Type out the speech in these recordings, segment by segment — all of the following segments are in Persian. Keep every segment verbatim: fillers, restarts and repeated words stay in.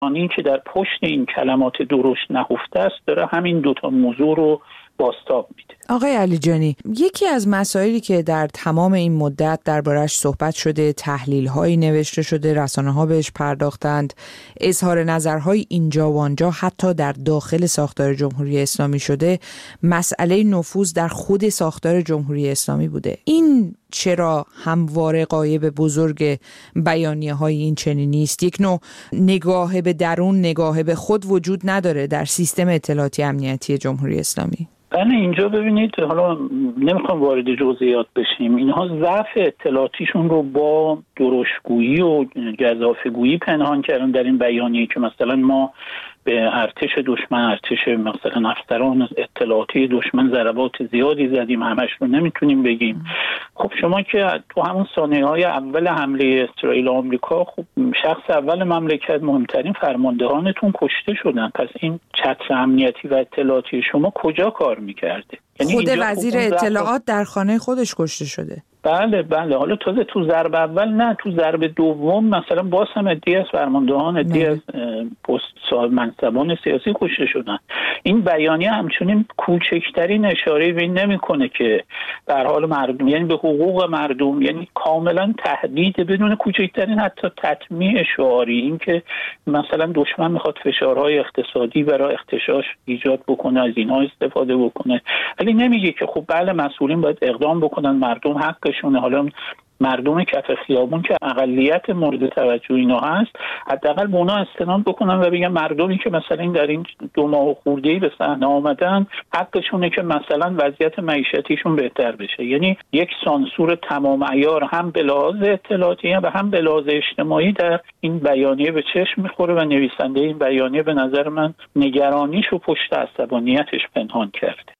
این که در پشت این کلمات درشت نهفته است داره همین دوتا موضوع رو بازتاب میده. آقای علیجانی، یکی از مسائلی که در تمام این مدت دربارش صحبت شده، تحلیل‌هایی نوشته شده، رسانه‌ها بهش پرداختند، اظهار نظرهای اینجا و آنجا حتی در داخل ساختار جمهوری اسلامی شده، مسئله نفوذ در خود ساختار جمهوری اسلامی بوده. این چرا همواره غایب بزرگ بیانیه‌های این چنینی است؟ یک نوع نگاه به درون، نگاه به خود وجود نداره در سیستم اطلاعاتی امنیتی جمهوری اسلامی؟ بله، اینجا ببینید، حالا نمیخوام وارد جزئیات بشیم، اینها ضعف اطلاعاتیشون رو با درشتگویی و گزافه‌گویی پنهان کردن در این بیانیه که مثلا ما به ارتش دشمن، ارتش مثلا افسران اطلاعاتی دشمن ضربات زیادی زدیم، همش رو نمیتونیم بگیم. خب شما که تو همون ثانیه‌های اول حمله اسرائیل و آمریکا، خب شخص اول مملکت، مهمترین فرماندهانتون کشته شدن، پس این چتر امنیتی و اطلاعاتی شما کجا کار میکرده؟ یعنی خود وزیر اطلاعات در خانه خودش کشته شده. بله بله، حالا تازه تو ضرب اول نه، تو ضرب دوم مثلا باز هم عده‌ای از فرماندهان، عده‌ای از پست صاحب منصبان سیاسی کشته شدن. این بیانیه همچنین کوچکترین اشاره به این نمیکنه که در حال مردم، یعنی به حقوق مردم، یعنی کاملا تهدید بدون کوچکترین حتی تطمیع شعاری، این که مثلا دشمن میخواد فشارهای اقتصادی برای اغتشاش ایجاد بکنه، از اینها استفاده بکنه، ولی نمیگه که خب بله مسئولین باید اقدام بکنن، مردم حق شونه. حالا مردم کف خیابون که اقلیت مورد توجه اینا هست، حداقل به اونا استناد بکنن و بگن مردمی که مثلا این در این دو ماه خورده‌ای به صحنه آمدن حقشونه که مثلا وضعیت معیشتیشون بهتر بشه. یعنی یک سانسور تمام عیار هم به لحاظ اطلاعاتی و هم به لحاظ اجتماعی در این بیانیه به چشم میخوره و نویسنده این بیانیه به نظر من نگرانیش و پشت عصبانیتش پنهان کرده.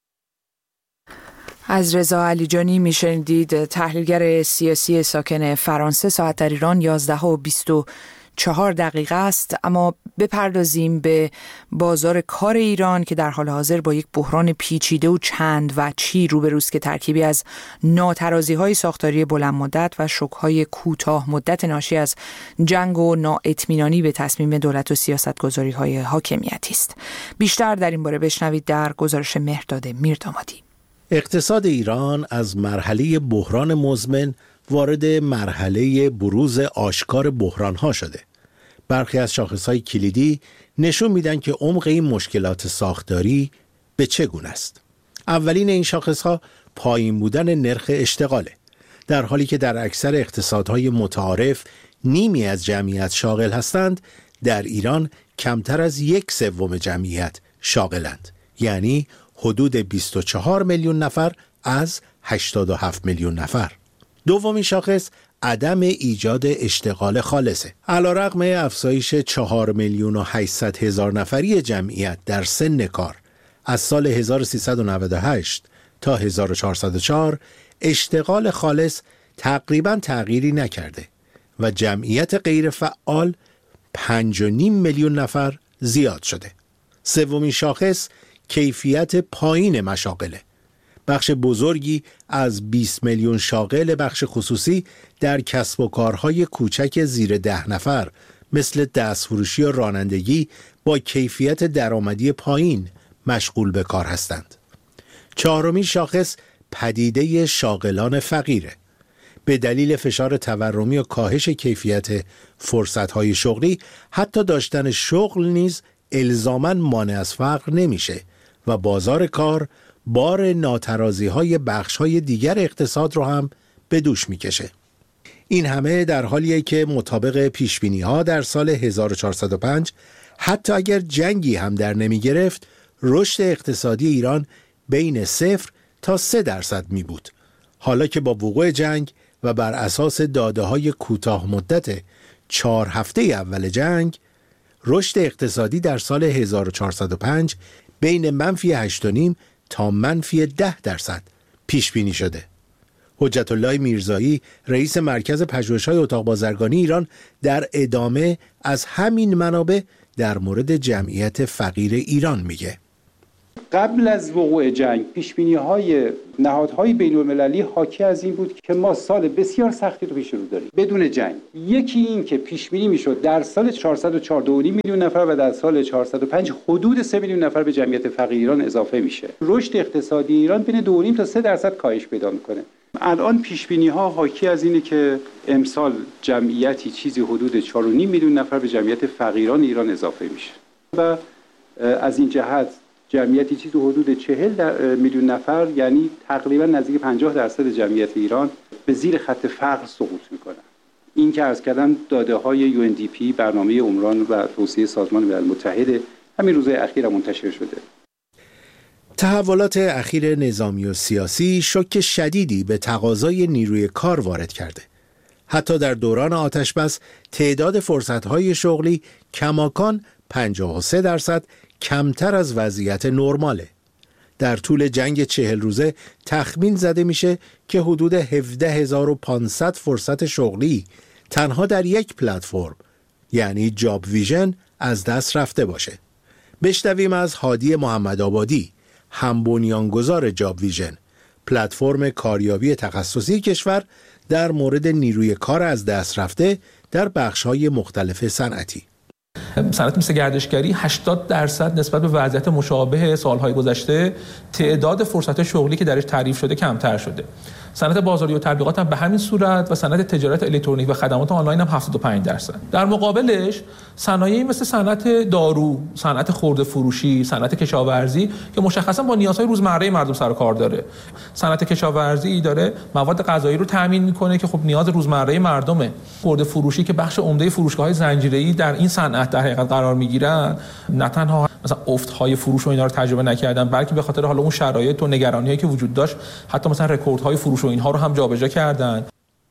از رضا علیجانی میشنیدید، تحلیلگر سیاسی ساکن فرانسه. ساعت در ایران یازده و بیست و چهار دقیقه است. اما بپردازیم به بازار کار ایران که در حال حاضر با یک بحران پیچیده و چند وجهی روبروست که ترکیبی از ناترازی‌های ساختاری بلند مدت و شوک‌های کوتاه مدت ناشی از جنگ و نااطمینانی به تصمیم دولت و سیاست‌گذاری‌های حاکمیتی است. بیشتر در این باره بشنوید در گزارش مهرداد میردامادی. اقتصاد ایران از مرحله بحران مزمن وارد مرحله بروز آشکار بحران‌ها شده. برخی از شاخص‌های کلیدی نشون میدن که عمق این مشکلات ساختاری به چه گونه است. اولین این شاخص‌ها پایین بودن نرخ اشتغاله. در حالی که در اکثر اقتصادهای متعارف نیمی از جمعیت شاغل هستند، در ایران کمتر از یک سوم جمعیت شاغلند، یعنی حدود بیست و چهار میلیون نفر از هشتاد و هفت میلیون نفر. دومین شاخص عدم ایجاد اشتغال خالصه. علیرغم افزایش چهار میلیون و هشتصد هزار نفری جمعیت در سن کار از سال هزار و سیصد و نود و هشت تا هزار و چهارصد و چهار، اشتغال خالص تقریباً تغییری نکرده و جمعیت غیر فعال پنج و نیم میلیون نفر زیاد شده. سومین شاخص کیفیت پایین مشاغله. بخش بزرگی از بیست میلیون شاغل بخش خصوصی در کسب و کارهای کوچک زیر ده نفر مثل دستفروشی و رانندگی با کیفیت درآمدی پایین مشغول به کار هستند. چهارمین شاخص پدیده شاغلان فقیره. به دلیل فشار تورمی و کاهش کیفیت فرصت‌های شغلی، حتی داشتن شغل نیز الزاماً مانع از فقر نمیشه و بازار کار بار ناترازی‌های بخش‌های دیگر اقتصاد رو هم به دوش میکشه. این همه در حالیه که مطابق پیشبینی‌ها در سال هزار و چهارصد و پنج حتی اگر جنگی هم در نمی گرفت، رشد اقتصادی ایران بین صفر تا سه درصد می بود. حالا که با وقوع جنگ و بر اساس داده‌های کوتاه مدت چهار هفته اول جنگ، رشد اقتصادی در سال هزار و چهارصد و پنج بین منفی هشت و نیم تا منفی ده درصد پیش بینی شده. حجت الله میرزایی، رئیس مرکز پژوهش‌های اتاق بازرگانی ایران، در ادامه از همین منابع در مورد جمعیت فقیر ایران میگه. قبل از وقوع جنگ پیش‌بینی‌های نهادهای بین‌المللی حاکی از این بود که ما سال بسیار سختی رو پیش رو داریم بدون جنگ. یکی این که پیش‌بینی می‌شد در سال چهارصد و چهار و نیم میلیون نفر و در سال چهارصد و پنج حدود سه میلیون نفر به جمعیت فقیر ایران اضافه میشه. رشد اقتصادی ایران بین دو و نیم تا سه درصد کاهش پیدا می‌کنه. الان پیش‌بینی‌ها حاکی از اینه که امسال جمعیتی چیزی حدود چهار و نیم میلیون نفر به جمعیت فقیران ایران اضافه میشه. و از این جهت جمعیتی چیزی حدود چهل میلیون نفر، یعنی تقریبا نزدیک پنجاه درصد جمعیت ایران به زیر خط فقر سقوط میکنن. این که عرض کردم داده های یو ان دی پی، برنامه عمران و توسعه سازمان ملل متحد، همین روزهای اخیر منتشر شده. تحولات اخیر نظامی و سیاسی شوک شدیدی به تقاضای نیروی کار وارد کرده. حتی در دوران آتش‌بس تعداد فرصت‌های شغلی کماکان پنجاه و سه درصد کمتر از وضعیت نرماله. در طول جنگ چهل روزه تخمین زده میشه که حدود هفده هزار و پانصد فرصت شغلی تنها در یک پلتفرم یعنی جاب ویژن از دست رفته باشه. بشنویم از هادی محمدآبادی، هم بنیانگذار جاب ویژن، پلتفرم کاریابی تخصصی کشور، در مورد نیروی کار از دست رفته در بخش‌های مختلف صنعتی. صنعت مثل گردشگری هشتاد درصد نسبت به وضعیت مشابه سالهای گذشته تعداد فرصت شغلی که درش تعریف شده کمتر شده. صنعت بازاریابی و تبلیغات هم به همین صورت و صنعت تجارت الکترونیک و خدمات آنلاین هم هفتاد و پنج درصد. در مقابلش صنایعی مثل صنعت دارو، صنعت خرده فروشی، صنعت کشاورزی که مشخصا با نیازهای روزمره مردم سر و کار داره. صنعت کشاورزی داره مواد غذایی رو تامین میکنه که خب نیاز روزمره مردمه. خرده فروشی که بخش عمده فروشگاه‌های زنجیره‌ای در این صنعت در حقیقت قرار میگیرن، نه تنها مثلا افت‌های فروش و اینا رو تجربه نکردن، بلکه به خاطر حالا اون شرایط و نگرانی‌هایی که وجود داشت حتی مثلا رکوردهای فروش و اینها رو هم جابجا کردن.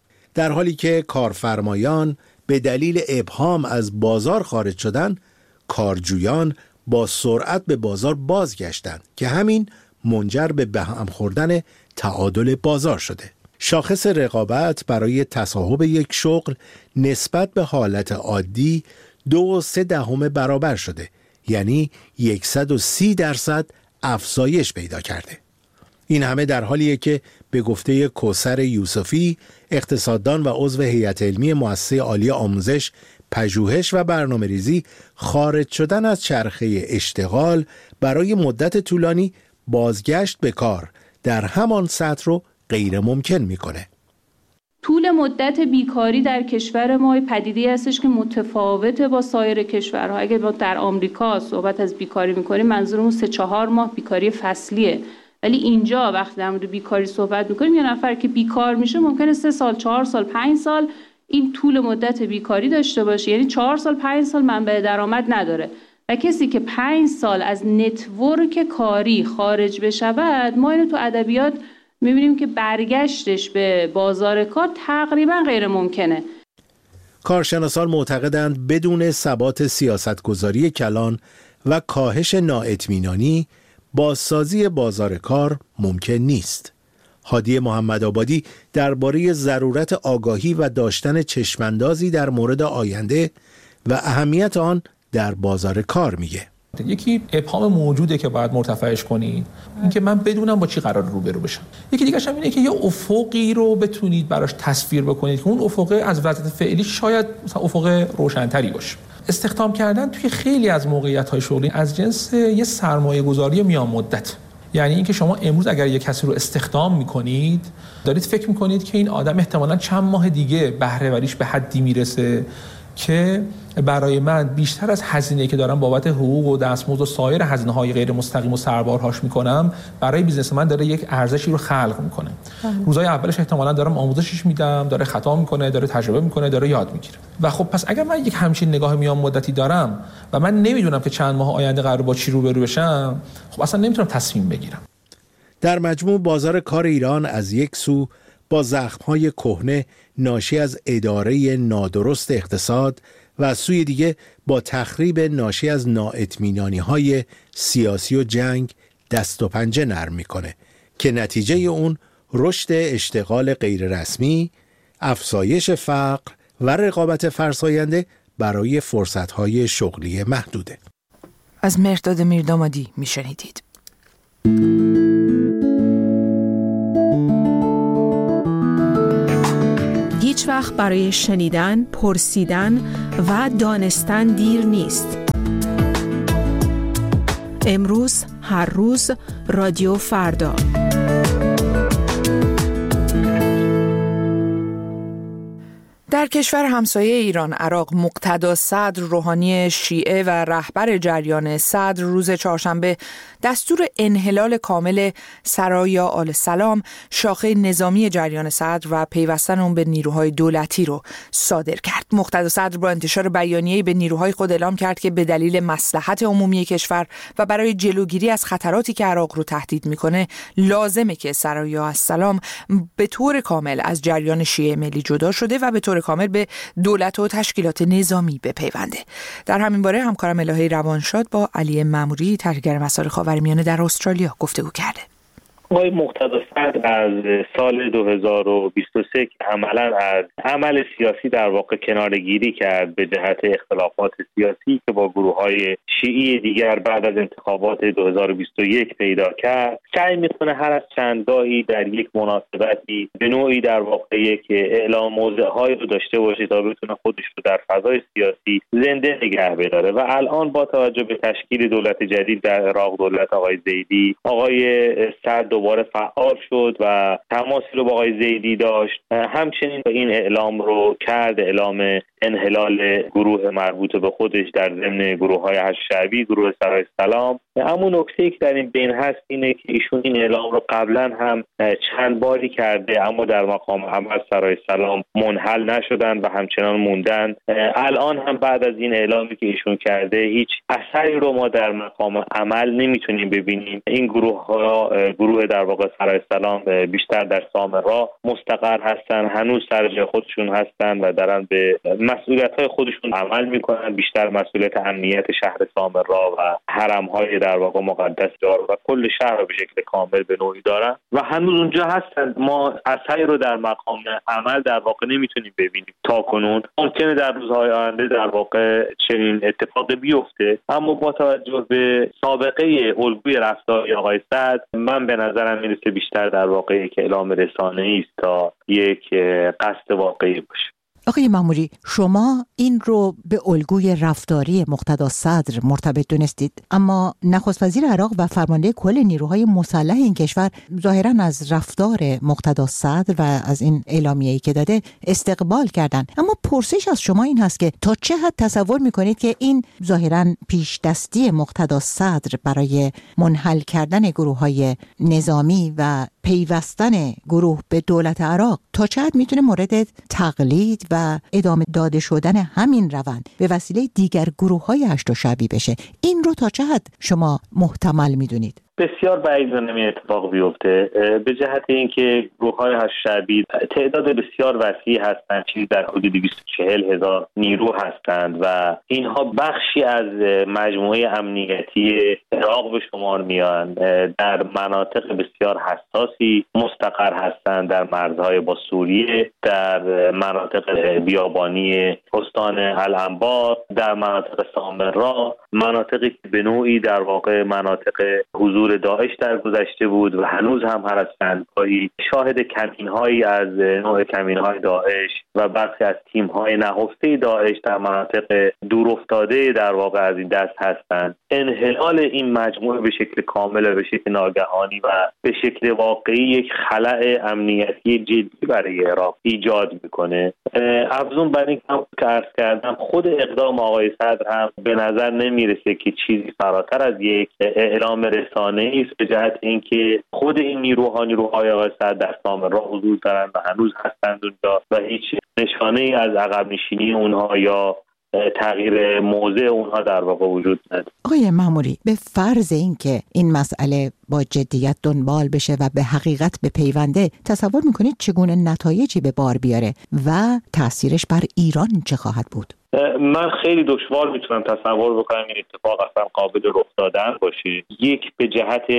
در حالی که کارفرمایان به دلیل ابهام از بازار خارج شدن، کارجویان با سرعت به بازار بازگشتند که همین منجر به به هم خوردن تعادل بازار شده. شاخص رقابت برای تصاحب یک شغل نسبت به حالت عادی دو و سه دهم برابر شده، یعنی صد و سی درصد افزایش پیدا کرده. این همه در حالیه که به گفته کوثر یوسفی، اقتصاددان و عضو هیئت علمی مؤسسه عالی آموزش، پژوهش و برنامه‌ریزی، خارج شدن از چرخه اشتغال برای مدت طولانی بازگشت به کار در همان سطح رو غیر ممکن میکنه. طول مدت بیکاری در کشور ما پدیده‌ای هستش که متفاوته با سایر کشورها. اگر ما در آمریکا صحبت از بیکاری میکنیم منظورمون سه چهار ماه بیکاری فصلیه، ولی اینجا وقتی در مورد بیکاری صحبت میکنیم یه نفر که بیکار میشه ممکنه سه سال، چهار سال، پنج سال این طول مدت بیکاری داشته باشه، یعنی چهار سال، پنج سال منبع درآمد نداره. و کسی که پنج سال از نتورک کاری خارج بشود، ما اینو تو ادبیات میبینیم که برگشتش به بازار کار تقریبا غیر ممکنه. کارشناسان معتقدند بدون ثبات سیاستگذاری کلان و کاهش نااطمینانی بازسازی بازار کار ممکن نیست. هادی محمدآبادی درباره ضرورت آگاهی و داشتن چشماندازی در مورد آینده و اهمیت آن در بازار کار میگه. یکی ابهام موجوده که باید مرتفعش کنید، اینکه من بدونم با چی قرار روبرو بشم. یکی دیگه هم اینه که یه افقی رو بتونید براش تصویر بکنید که اون افق از وضعیت فعلی شاید مثلا افق روشن‌تری باشه. استخدام کردن توی خیلی از موقعیت‌های شغلی از جنس یه سرمایه‌گذاری میان مدت. یعنی اینکه شما امروز اگر یک کسی رو استخدام می‌کنید، دارید فکر می‌کنید که این آدم احتمالاً چند ماه دیگه بهره وریش به حدی میرسه که برای من بیشتر از هزینه‌ای که دارم بابت حقوق و دستمزد و سایر هزینه‌های غیر مستقیم و سربارهاش میکنم، برای بیزنس من داره یک ارزشی رو خلق میکنه. روزهای اولش احتمالاً دارم آموزشش میدم، داره خطا میکنه، داره تجربه میکنه، داره یاد میگیره. و خب پس اگر من یک همچین نگاه میان مدتی دارم و من نمیدونم که چند ماه آینده قراره با چی روبرو بشم، خب اصلا نمیتونم تصمیم بگیرم. در مجموع بازار کار ایران از یک سو با زخم‌های کهنه ناشی از اداره نادرست اقتصاد و از سوی دیگه با تخریب ناشی از نااطمینانی‌های سیاسی و جنگ دست و پنجه نرم میکنه که نتیجه اون رشد اشتغال غیررسمی، افزایش فقر و رقابت فرساینده برای فرصت‌های شغلی محدوده. از مهرداد میردامادی میشنیدید. هیچ وقت برای شنیدن، پرسیدن و دانستن دیر نیست. امروز، هر روز، رادیو فردا. در کشور همسایه ایران عراق، مقتدا صدر روحانی شیعه و رهبر جریان صدر روز چهارشنبه دستور انحلال کامل سرایا آل سلام، شاخه نظامی جریان صدر و پیوستن اون به نیروهای دولتی رو صادر کرد. مقتدا صدر با انتشار بیانیه‌ای به نیروهای خود اعلام کرد که به دلیل مصلحت عمومی کشور و برای جلوگیری از خطراتی که عراق رو تهدید میکنه لازمه که سرایا آل سلام به طور کامل از جریان شیعه ملی جدا شده و به طور کامل به دولت و تشکیلات نظامی بپیونده. در همین باره همکارم الهی روانشاد با علی ماموری، تحلیلگر مسائل خاورمیانه در استرالیا گفتگو کرده. آقای مقتدا صدر از سال دو هزار و بیست و سه که عملاً از عمل سیاسی در واقع کناره‌گیری کرد به جهت اختلافات سیاسی که با گروه‌های شیعی دیگر بعد از انتخابات دو هزار و بیست و یک پیدا کرد، سعی می‌کنه هر از چند گاهی در یک مناسبتی به نوعی در واقع یک اعلام موضع‌هایی رو داشته باشه تا بتونه خودش رو در فضای سیاسی زنده نگه بداره و الان با توجه به تشکیل دولت جدید در عراق، دولت آقای زیدی، آقای صدر دوباره فعال شد و تماسی رو با آقای زیدی داشت. همچنین این اعلام رو کرد، اعلام انحلال گروه مربوط به خودش در ضمن گروه‌های هشت شعبی، گروه سرای سلام. اما نکته‌ای که در این بین هست اینه که ایشون این اعلام رو قبلا هم چند باری کرده اما در مقام عمل سرای سلام منحل نشدن و همچنان موندن. الان هم بعد از این اعلامی که ایشون کرده هیچ اثری رو ما در مقام عمل نمیتونیم ببینیم. این گروه‌ها، گروه در واقع سرای سلام بیشتر در سامرا مستقر هستن، هنوز سر جای خودشون هستن و دارن به مسئولیت‌های خودشون عمل میکنن، بیشتر مسئولیت امنیت شهر سامرا و حرم‌های در واقع مقدس دار و کل شهر رو به شکل کامل به نوعی دارن و هنوز اونجا هستن. ما اثری رو در مقام عمل در واقع نمیتونیم ببینیم تا کنون. ممکنه در روزهای آینده در واقع چنین اتفاقی بیفته، اما با توجه به سابقه الگوی رفتاری آقای صدر من به نظرم میرسه بیشتر در واقع یک اعلام رسانه‌ای است تا یک قصد واقعی باشه. آقای ماموری، شما این رو به الگوی رفتاری مقتدا صدر مرتبط دونستید، اما نخست وزیر عراق و فرمانده کل نیروهای مسلح این کشور ظاهراً از رفتار مقتدا صدر و از این اعلامیه‌ای که داده استقبال کردن. اما پرسش از شما این هست که تا چه حد تصور میکنید که این ظاهراً پیش دستی مقتدا صدر برای منحل کردن گروه‌های نظامی و پیوستن گروه به دولت عراق تا چه حد میتونه مورد تقلید و ادامه داده شدن همین روند به وسیله دیگر گروه‌های هشت شعبی بشه؟ این رو تا چه حد شما محتمل میدونید؟ بسیار بعید نمی اتفاق بیفته، به جهت اینکه گروه‌های هشت شعبی تعداد بسیار وسیعی هستند، چیزی در حدود دویست و چهل هزار نیرو هستند و اینها بخشی از مجموعه امنیتی عراق به شمار میان. در مناطق بسیار حساسی مستقر هستند، در مرزهای با سوریه، در مناطق بیابانی استان الانبار، در مناطق سامرا، مناطقی که به نوعی در واقع مناطق حضور داعش در گذشته بود و هنوز هم هر از چند گاهی شاهد کمین‌هایی از نوع کمین‌های داعش و برخی از تیم‌های نهفته داعش در مناطق دورافتاده در واقع از این دست هستند. انحلال این مجموعه به شکل کامل و به شکل ناگهانی و به شکل واقعی یک خلأ امنیتی جدی برای عراق ایجاد میکنه. افزون بر این که عرض کردم، خود اقدام آقای صدر هم به نظر نمیرسه که چیزی فراتر از یک اعلام رسانه‌ای است، به جهت اینکه خود این نیروها نیروهای آقای صدر در سامرا حضور دارند و هنوز هستند اونجا و هیچ نشانه‌ای از عقب نشینی اونها یا تغییر موضع اونها در واقع وجود نداره. آقای ماموری، به فرض اینکه این مسئله با جدیت دنبال بشه و به حقیقت بپیونده، تصور میکنید چگونه نتایجی به بار بیاره و تأثیرش بر ایران چه خواهد بود؟ من خیلی دشوار میتونم تصور بکنم این اتفاق اصلا قابل رخ دادن باشه. یک، به جهت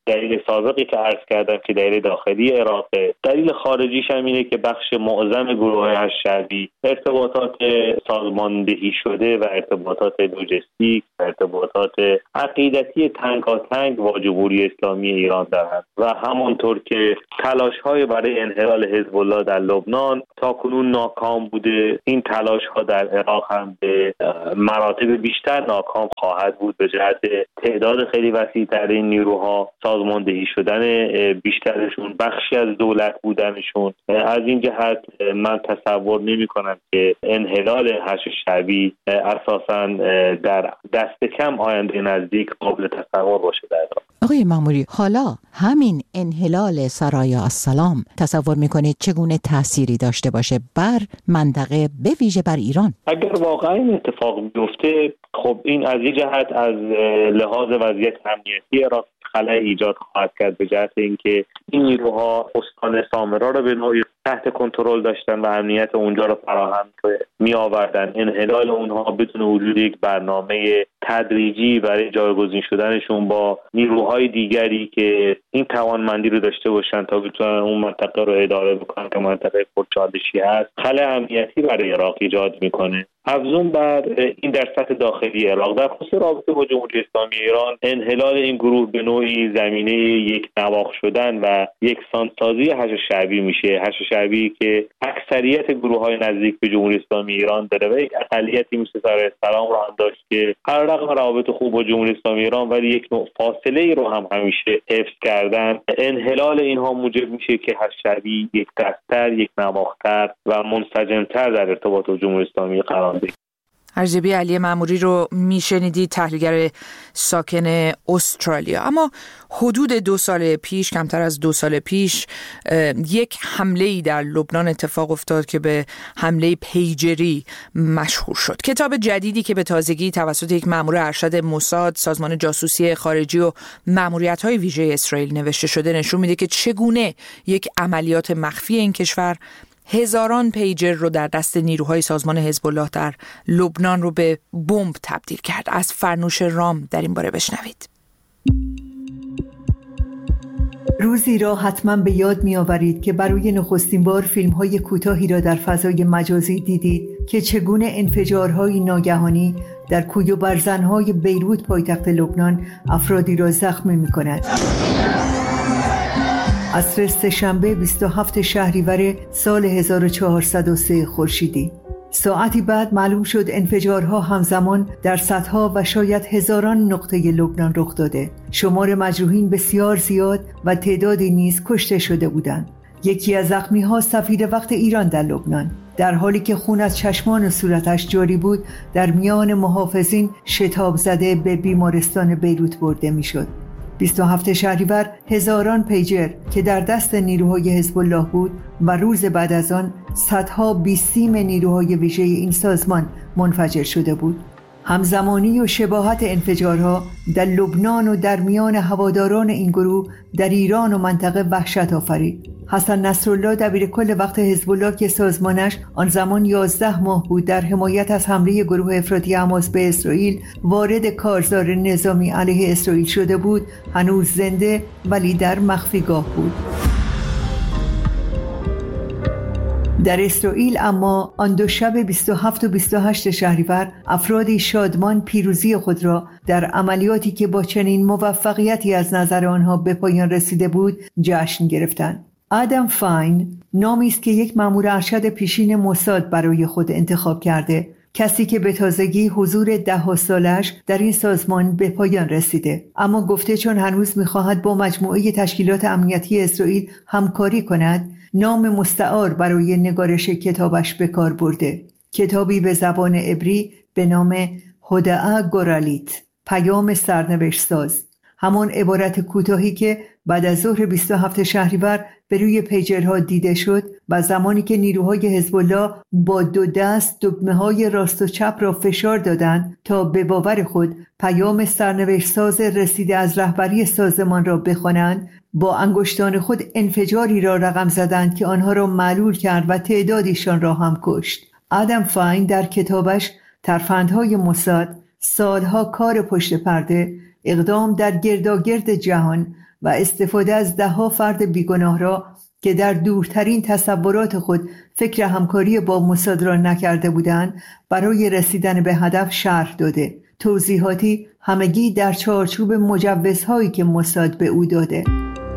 دلیل سابقی که عرض کردم که دلیل داخلی عراقه. دلیل خارجیش هم اینه که بخش معظم گروه‌های هشت شعبی ارتباطات سازماندهی شده و ارتباطات لوجستیک و ارتباطات عقیدتی تنگاتنگ با جمهوری اسلامی ایران دارند و همانطور که تلاش‌های برای انحلال حزب الله در لبنان تاکنون ناکام بوده، این تلاش‌ها در عراق هم به مراتب بیشتر ناکام خواهد بود به جهت تعداد خیلی وسیع‌تر این نیروها، سازماندهی شدن بیشترشون، بخشی از دولت بودنشون. از این جهت من تصور نمی‌کنم که انحلال هشت شعبی اساساً در دست کم آینده نزدیک قابل تصور باشه در عراق. آقای ماموری، حالا همین انحلال سرای السلام تصور میکنید چگونه تأثیری داشته باشه بر منطقه، به ویژه بر ایران؟ اگر واقعا این اتفاق بیفته، خب این از این جهت از لحاظ وضعیت امنیتی عراق خلأ ایجاد خواهد کرد به جهت اینکه این نیروها استان سامرا را به نوعی تحت کنترل داشتن و امنیت اونجا را فراهم می آوردن. انحلال اونها بدون وجود یک برنامه تدریجی برای جایگزین شدنشون با نیروهای دیگری که این توانمندی رو داشته باشن تا بتونن اون منطقه رو اداره بکنن که منطقه پرچالشی هست، خلأ امنیتی برای عراق ایجاد میکنه. افزون بر این در سطح داخلی عراق، در خصوص رابطه با جمهوری اسلامی ایران، انحلال این گروه به نوعی زمینه یک نواخت شدن و یک سانسازی هشت شعبی میشه. هشت شعبی که اکثریت گروه‌های نزدیک به جمهوری اسلامی ایران داره و یک اقلیتی مثل سرای السلام رو هم داشت که هر رقم روابط خوب با جمهوری اسلامی ایران ولی یک نوع فاصله ای رو هم همیشه حفظ کردن. انحلال اینها موجب میشه که هشت شعبی یک دست‌تر، یک نواخت‌تر و منسجم‌تر در ارتباط با جمهوری اسلامی قرار بگیره. ارزیابی علی مأموری رو میشنیدید، تحلیلگر ساکن استرالیا. اما حدود دو سال پیش، کمتر از دو سال پیش، یک حمله‌ای در لبنان اتفاق افتاد که به حمله پیجری مشهور شد. کتاب جدیدی که به تازگی توسط یک مأمور ارشد موساد، سازمان جاسوسی خارجی و مأموریت‌های ویژه اسرائیل نوشته شده نشون میده که چگونه یک عملیات مخفی این کشور هزاران پیجر رو در دست نیروهای سازمان حزب الله در لبنان رو به بمب تبدیل کرد. از فرنوش رام در این باره بشنوید. روزی را حتما به یاد می آورید که برای نخستین بار فیلم های کوتاهی را در فضای مجازی دیدید که چگونه انفجارهای ناگهانی در کوی و برزنهای بیروت پایتخت لبنان افرادی را زخمی می کند. عصر سه‌شنبه بیست و هفتم شهریور سال هزار و چهارصد و سه خورشیدی. ساعتی بعد معلوم شد انفجارها همزمان در صدها و شاید هزاران نقطه لبنان رخ داده. شمار مجروحین بسیار زیاد و تعدادی نیز کشته شده بودند. یکی از زخمی‌ها سفیر وقت ایران در لبنان، در حالی که خون از چشمان و صورتش جاری بود، در میان محافظین شتاب زده به بیمارستان بیروت برده می‌شد. بیست و هفتم شهریور هزاران پیجر که در دست نیروهای حزب الله بود و روز بعد از آن صدها بیسیم نیروهای ویژه این سازمان منفجر شده بود. همزمانی و شباهت انفجارها در لبنان و در میان هواداران این گروه در ایران و منطقه وحشت آفرید. حسن نصرالله دبیرکل وقت حزب الله که سازمانش آن زمان یازده ماه بود در حمایت از حمله گروه افراطی حماس به اسرائیل وارد کارزار نظامی علیه اسرائیل شده بود، هنوز زنده ولی در مخفیگاه بود. در اسرائیل اما آن دو شب بیست و هفت و بیست و هشت شهریور افرادی شادمان پیروزی خود را در عملیاتی که با چنین موفقیتی از نظر آنها به پایان رسیده بود جشن گرفتند. آدم فاین نامی است که یک مأمور ارشد پیشین موساد برای خود انتخاب کرده، کسی که به تازگی حضور ده سالش در این سازمان به پایان رسیده، اما گفته چون هنوز می‌خواهد با مجموعه تشکیلات امنیتی اسرائیل همکاری کند، نام مستعار برای نگارش کتابش به کار برده. کتابی به زبان عبری به نام هودعه گورالیت، پیام سرنوشت ساز، همان عبارت کوتاهی که بعد از ظهر بیست و هفتم شهریور به روی پیجرها دیده شد و زمانی که نیروهای حزب الله با دو دست دکمه‌های راست و چپ را فشار دادند تا به باور خود پیام سرنوشت ساز رسیده از رهبری سازمان را بخوانند، با انگشتان خود انفجاری را رقم زدند که آنها را معلول کرد و تعدادیشان را هم کشت. آدم فاین در کتابش ترفندهای موساد، سالها کار پشت پرده، اقدام در گرداگرد جهان و استفاده از دهها فرد بیگناه را که در دورترین تصورات خود فکر همکاری با موساد را نکرده بودند برای رسیدن به هدف شرح داده. توضیحاتی همگی در چارچوب مجوزهایی که موساد به او داده.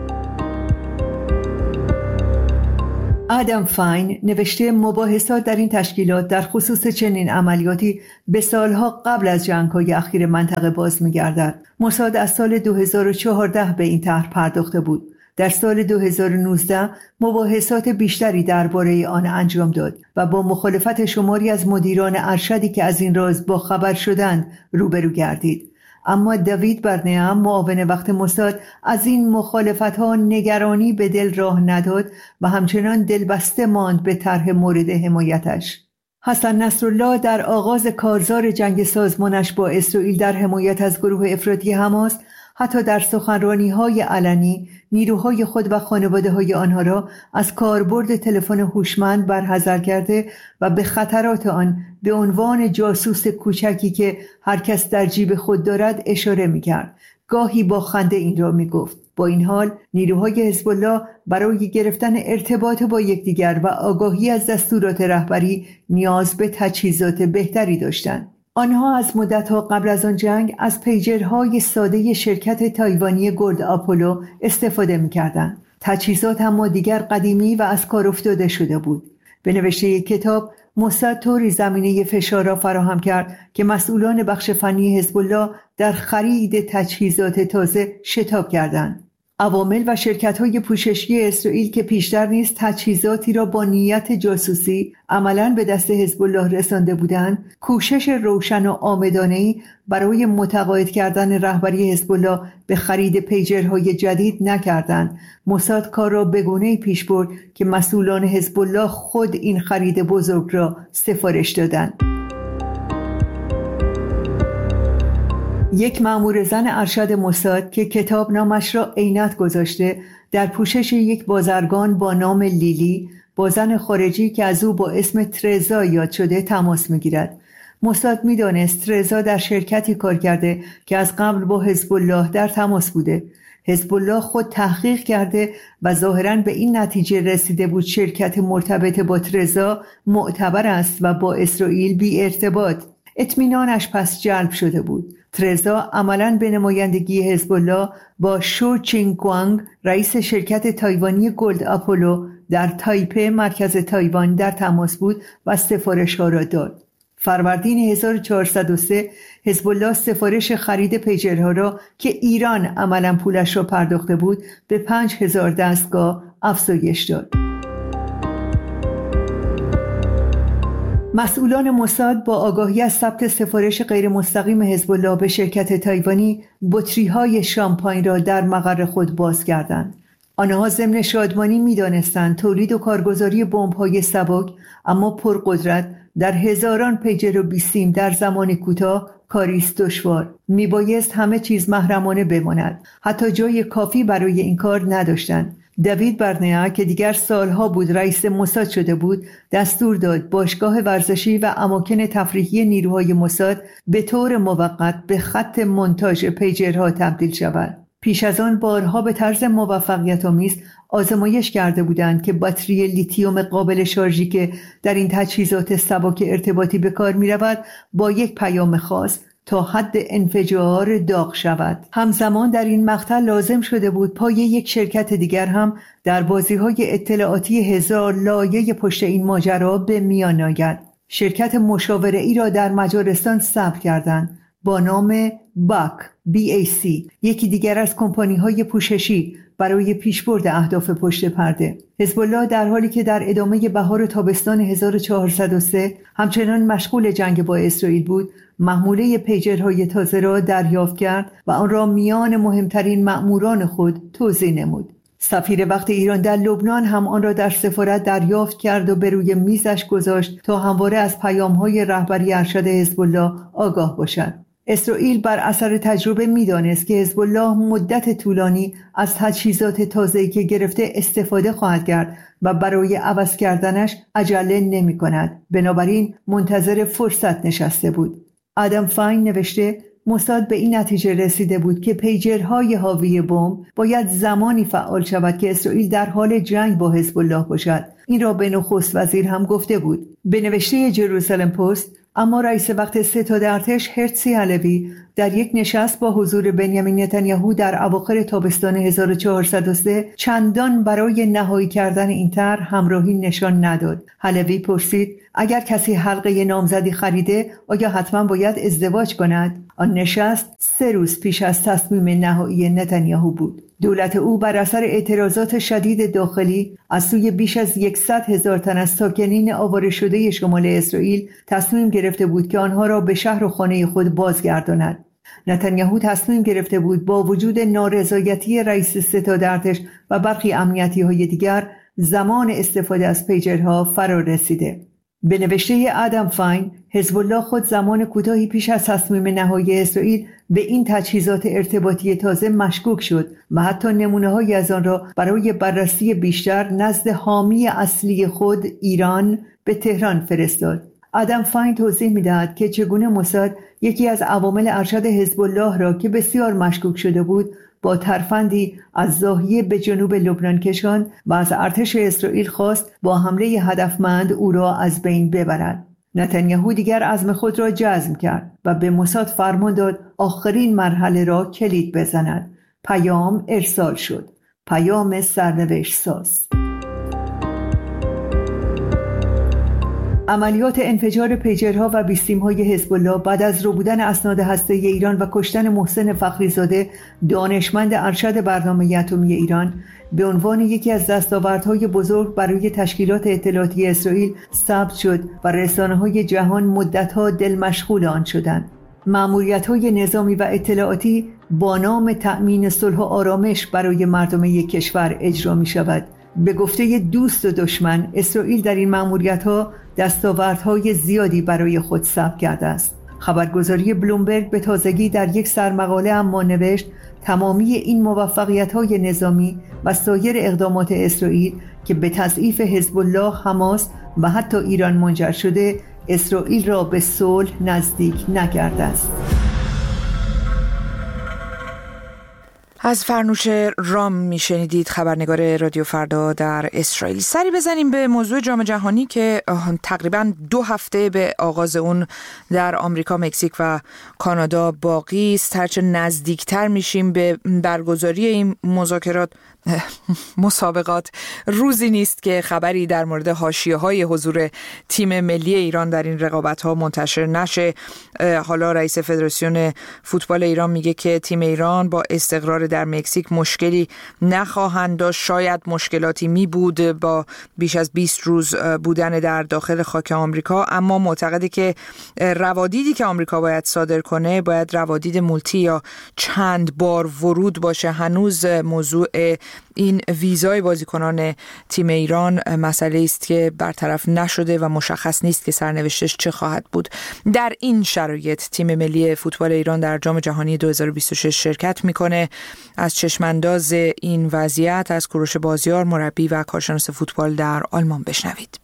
آدم فاین نوشته مباحثات در این تشکیلات در خصوص چنین عملیاتی به سالها قبل از جنگ‌های اخیر منطقه باز می‌گردد. موساد از سال دو هزار و چهارده به این طرح پرداخته بود. در سال دو هزار و نوزده مباحثات بیشتری درباره آن انجام داد و با مخالفت شماری از مدیران ارشدی که از این راز با خبر شدند روبرو گردید. اما دیوید برنیام معاون وقت موساد از این مخالفت‌ها نگرانی به دل راه نداد و همچنان دلبسته ماند به طرح مورد حمایتش. حسن نصرالله در آغاز کارزار جنگ سازمانش با اسرائیل در حمایت از گروه افراطی حماس حتی در سخنرانی‌های علنی نیروهای خود و خانواده‌های آنها را از کاربرد تلفن هوشمند برحذر کرده و به خطرات آن به عنوان جاسوس کوچکی که هر کس در جیب خود دارد اشاره می‌کرد. گاهی با خنده این را می‌گفت. با این حال نیروهای حزب الله برای گرفتن ارتباط با یکدیگر و آگاهی از دستورات رهبری نیاز به تجهیزات بهتری داشتند. آنها از مدت‌ها قبل از آن جنگ از پیجرهای ساده شرکت تایوانی گلد آپولو استفاده می‌کردند. تجهیزات اما دیگر قدیمی و از کار افتاده شده بود. به نوشته یک کتاب موساد طوری زمینه فشار را فراهم کرد که مسئولان بخش فنی حزب الله در خرید تجهیزات تازه شتاب کردند. عوامل و شرکت‌های پوششی اسرائیل که پیشتر نیز تجهیزاتی را با نیت جاسوسی عملاً به دست حزب الله رسانده بودند، کوشش روشن و عامدانه‌ای برای متقاعد کردن رهبری حزب الله به خرید پیجرهای جدید نکردند. موساد کار را به گونه‌ای پیش برد که مسئولان حزب الله خود این خرید بزرگ را سفارش دادند. یک مأمور زن ارشد موساد که کتاب نامش را عینت گذاشته در پوشش یک بازرگان با نام لیلی با زن خارجی که از او با اسم ترزا یاد شده تماس می‌گیرد. موساد می‌دانست ترزا در شرکتی کار کرده که از قبل با حزب الله در تماس بوده. حزب الله خود تحقیق کرده و ظاهراً به این نتیجه رسیده بود شرکت مرتبط با ترزا معتبر است و با اسرائیل بی ارتباط. اطمینانش پس جلب شده بود. ترزا عملاً به نمایندگی حزب الله با شو چینگ کوانگ رئیس شرکت تایوانی گلد آپولو در تایپه مرکز تایوان در تماس بود و سفارش‌ها را داد. فروردین هزار و چهارصد و سه حزب الله سفارش خرید پیجرها را که ایران عملاً پولش را پرداخته بود به پنج هزار دستگاه افزایش داد. مسئولان موساد با آگاهی از ثبت سفارش غیر مستقیم حزب الله به شرکت تایوانی بطری‌های شامپاین را در مقر خود باز کردند. آنها ضمن شادمانی می‌دانستند تولید و کارگزاری بمب‌های سبک اما پرقدرت در هزاران پیجر و بیسیم در زمان کوتاه کاریست دشوار. میبایست همه چیز محرمانه بماند. حتی جای کافی برای این کار نداشتند. دیوید برنیا که دیگر سالها بود رئیس موساد شده بود دستور داد باشگاه ورزشی و اماکن تفریحی نیروهای موساد به طور موقت به خط مونتاژ پیجرها تبدیل شود. پیش از آن بارها به طرز موفقیت‌آمیز آزمایش کرده بودند که باتری لیتیوم قابل شارژی که در این تجهیزات سبک ارتباطی به کار می‌رود با یک پیام خاص تا حد انفجار داغ شود. همزمان در این مقطع لازم شده بود پای یک شرکت دیگر هم در بازی‌های اطلاعاتی هزار لایه پشت این ماجرا به میان آید. شرکت مشاوره‌ای را در مجارستان ثبت کردند با نام باک بی ای سی، یکی دیگر از کمپانی‌های پوششی برای پیشبرد اهداف پشت پرده. حزب الله در حالی که در ادامه بهار و تابستان هزار و چهارصد و سه همچنان مشغول جنگ با اسرائیل بود، محموله پیجرهای تازه را دریافت کرد و آن را میان مهمترین مأموران خود توزیع نمود. سفیر وقت ایران در لبنان هم آن را در سفارت دریافت کرد و به روی میزش گذاشت تا همواره از پیام‌های رهبری ارشد حزب الله آگاه باشد. اسرائیل بر اثر تجربه می‌دانست که حزب الله مدت طولانی از تجهیزات تازه‌ای که گرفته استفاده خواهد کرد و برای عوض کردنش عجله نمی‌کند. بنابراین منتظر فرصت نشسته بود. آدم فاین نوشته موساد به این نتیجه رسیده بود که پیجرهای حاوی بمب باید زمانی فعال شود که اسرائیل در حال جنگ با حزب الله باشد. این را به نخست وزیر هم گفته بود. به نوشته جروسالم پست، اما رئیس وقت ستاد ارتش هرتزی علوی در یک نشست با حضور بنیامین نتانیاهو در اواخر تابستان هزار و چهارصد و سه چندان برای نهایی کردن این طرح همراهی نشان نداد. علوی پرسید اگر کسی حلقه نامزدی خریده آیا حتما باید ازدواج کند؟ آن نشست سه روز پیش از تصمیم نهایی نتانیاهو بود. دولت او بر اثر اعتراضات شدید داخلی از سوی بیش از صد هزار تن از ساکنین آواره شده شمال اسرائیل تصمیم گرفته بود که آنها را به شهر و خانه خود بازگرداند. نتانیاهو تصمیم گرفته بود با وجود نارضایتی رئیس ستاد ارتش و برخی امنیتی‌های دیگر زمان استفاده از پیجرها فرا رسیده. به نوشته آدم فاین، حزب الله خود زمان کوتاهی پیش از تصمیم نهایی اسرائیل به این تجهیزات ارتباطی تازه مشکوک شد و حتی نمونه‌هایی از آن را برای بررسی بیشتر نزد حامی اصلی خود ایران به تهران فرستاد. آدم فاین توضیح می‌دهد که چگونه موساد یکی از عوامل ارشد حزب الله را که بسیار مشکوک شده بود با ترفندی از زاهیه به جنوب لبنان کشاند و از ارتش اسرائیل خواست با حمله هدفمند او را از بین ببرد. نتانیاهو دیگر عزم خود را جزم کرد و به موساد فرمان داد آخرین مرحله را کلید بزند. پیام ارسال شد. پیام سرنوشت ساز. عملیات انفجار پیجرها و بیستیم‌های حزب الله بعد از ربودن اسناد هسته‌ای ایران و کشتن محسن فخریزاده دانشمند ارشد برنامه اتمی ایران به عنوان یکی از دستاوردهای بزرگ برای تشکیلات اطلاعاتی اسرائیل ثبت شد و رسانه‌های جهان مدت‌ها دل مشغول آن شدند. مأموریت‌های نظامی و اطلاعاتی با نام تأمین صلح و آرامش برای مردم یک کشور اجرا می‌شود. به گفته دوست و دشمن، اسرائیل در این مأموریت‌ها دستاوردهای زیادی برای خود ثبت کرده است. خبرگزاری بلومبرگ به تازگی در یک سرمقاله اما نوشت تمامی این موفقیت‌های نظامی و سایر اقدامات اسرائیل که به تضعیف حزب الله، حماس و حتی ایران منجر شده، اسرائیل را به صلح نزدیک نکرده است. از فرنوش رام میشنیدید، خبرنگار رادیو فردا در اسرائیل. سری بزنیم به موضوع جام جهانی که تقریبا دو هفته به آغاز اون در آمریکا، مکزیک و کانادا باقی است. هرچه نزدیکتر میشیم به برگزاری این مذاکرات مسابقات، روزی نیست که خبری در مورد حاشیه‌های حضور تیم ملی ایران در این رقابت‌ها منتشر نشه. حالا رئیس فدراسیون فوتبال ایران میگه که تیم ایران با استقرار در مکزیک مشکلی نخواهند داشت. شاید مشکلاتی می بود با بیش از بیست روز بودن در داخل خاک آمریکا، اما معتقده که روادیدی که آمریکا باید صادر کنه باید روادید مولتی یا چند بار ورود باشه. هنوز موضوع این ویزای بازیکنان تیم ایران مسئله است که برطرف نشده و مشخص نیست که سرنوشتش چه خواهد بود. در این شرایط تیم ملی فوتبال ایران در جام جهانی دو هزار و بیست و شش شرکت میکنه. از چشمانداز این وضعیت از کوروش بازیار، مربی و کارشناس فوتبال در آلمان بشنوید.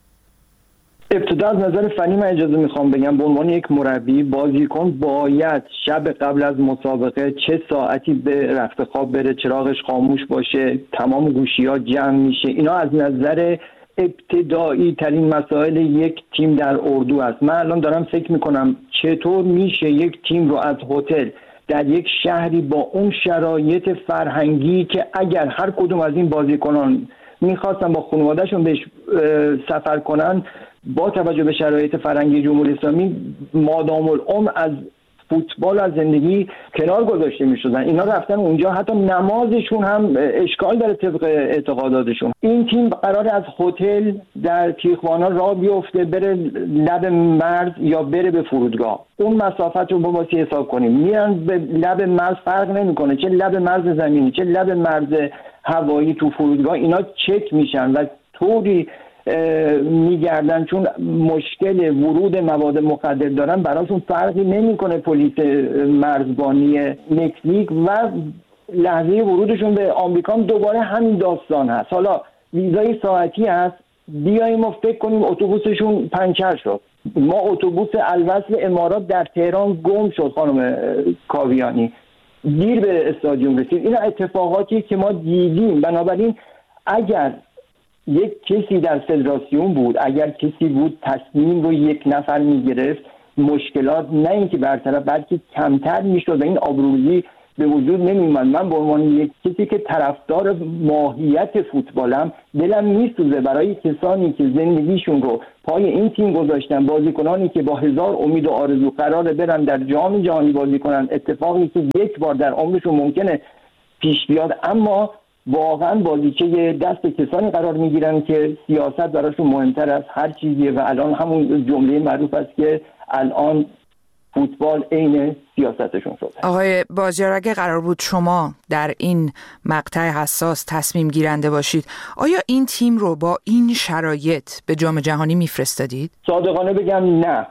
ابتدا از نظر فنی من اجازه میخوام بگم به عنوان یک مربی، بازیکن باید شب قبل از مسابقه چه ساعتی به رخت خواب بره، چراغش خاموش باشه، تمام گوشی‌ها جمع میشه. اینا از نظر ابتدایی ترین مسائل یک تیم در اردو است. من الان دارم فکر میکنم چطور میشه یک تیم رو از هتل در یک شهری با اون شرایط فرهنگی که اگر هر کدوم از این بازیکنان میخواستن با خانواده‌شون بهش سفر کنن، با توجه به شرایط فرهنگی جمهوری اسلامی مادام العمر از فوتبال از زندگی کنار گذاشته می‌شدن. اینا رفتن اونجا، حتی نمازشون هم اشکال داره طبق اعتقاداتشون. این تیم قرار از هتل در تیخوانا راه بیفته بره لب مرز یا بره به فرودگاه. اون مسافت رو با واسه حساب کنیم. میان به لب مرز، فرق نمی‌کنه چه لب مرز زمینی چه لب مرز هوایی، تو فرودگاه اینا چک میشن و طوری میگردن چون مشکل ورود مواد مخدر دارن، براشون فرقی نمیکنه پلیس مرزبانی مکزیک و لحظه ورودشون به آمریکا دوباره همین داستان هست. حالا ویزای ساعتی هست، بیاییم و فکر کنیم اتوبوسشون پنچر شد، ما اتوبوس الوصل امارات در تهران گم شد خانم کاویانی، دیر به استادیوم رسید. اینا اتفاقاتی که ما دیدیم. بنابراین اگر یک کسی در فدراسیون بود، اگر کسی بود تصمیم رو یک نفر میگرفت، مشکلات نه اینکه برطرف بلکه کمتر میشد و این آبروریزی به وجود نمیومد. من به عنوان یک کسی که طرفدار ماهیت فوتبالم، دلم میسوزه برای کسانی که زندگیشون رو پای این تیم گذاشتن، بازیکنانی که با هزار امید و آرزو قراره برن در جام جهانی بازی کنن، اتفاقی که یک بار در عمرشون ممکنه پیش بیاد، اما واقعا بازیچه دست کسانی قرار میگیرن که سیاست براشون مهمتر از هر چیزیه و الان همون جمله معروف است که الان فوتبال عین سیاستشون شده. آقای بازیار، اگه قرار بود شما در این مقطع حساس تصمیم گیرنده باشید، آیا این تیم رو با این شرایط به جام جهانی میفرستادید؟ صادقانه بگم نه.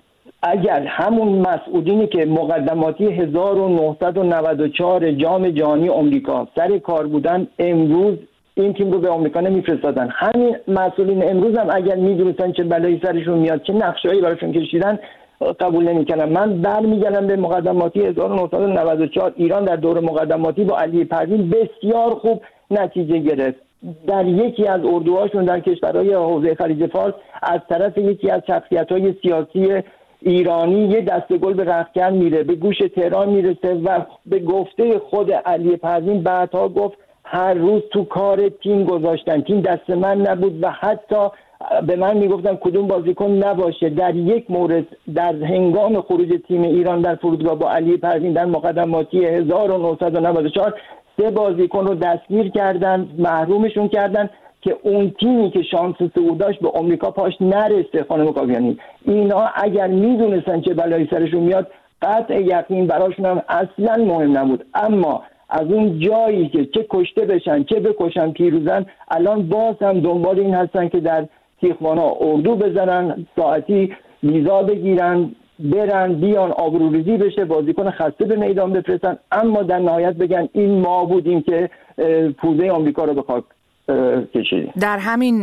اگر همون مسئولینی که مقدماتی هزار و نهصد و نود و چهار جام جهانی آمریکا سر کار بودن، امروز این تیم رو به آمریکا نمیفرستادن. همین مسئولین امروز هم اگر میدونستن چه بلایی سرشون میاد، چه نقشه‌ای براشون کشیدن، قبول نمی‌کنم. من برمیگردم به مقدماتی هزار و نهصد و نود و چهار. ایران در دور مقدماتی با علی پروین بسیار خوب نتیجه گرفت. در یکی از اردوهاشون در کشورهای حوزه خلیج فارس از طرف یکی از شخصیت‌های سیاسی ایرانی یه دسته گل به رختکن میره، به گوش تهران میرسه و به گفته خود علی پروین بعدها گفت هر روز تو کار تیم گذاشتن، تیم دست من نبود و حتی به من میگفتن کدوم بازیکن نباشه. در یک مورد در هنگام خروج تیم ایران در فرودگاه با علی پروین در مقدماتی هزار و نهصد و نود و چهار سه بازیکن رو دستگیر کردن، محرومشون کردن که اون تیمی که شانس صعود داشت به آمریکا پاش نرسه. خانم کاویانی، اینا اگر میدونستن چه بلایی سرشون میاد، قطع یقین براشون هم اصلا مهم نبود. اما از اون جایی که چه کشته بشن چه بکشن پیروزن، الان باز هم دنبال این هستن که در تیخوانا اردو بزنن، ساعتی ویزا بگیرن، برن بیان، آبروریزی بشه، بازیکن خسته به میدان بفرستن، اما در نهایت بگن این ما بودیم که پوزه آمریکا رو به خاک کشیدیم. در همین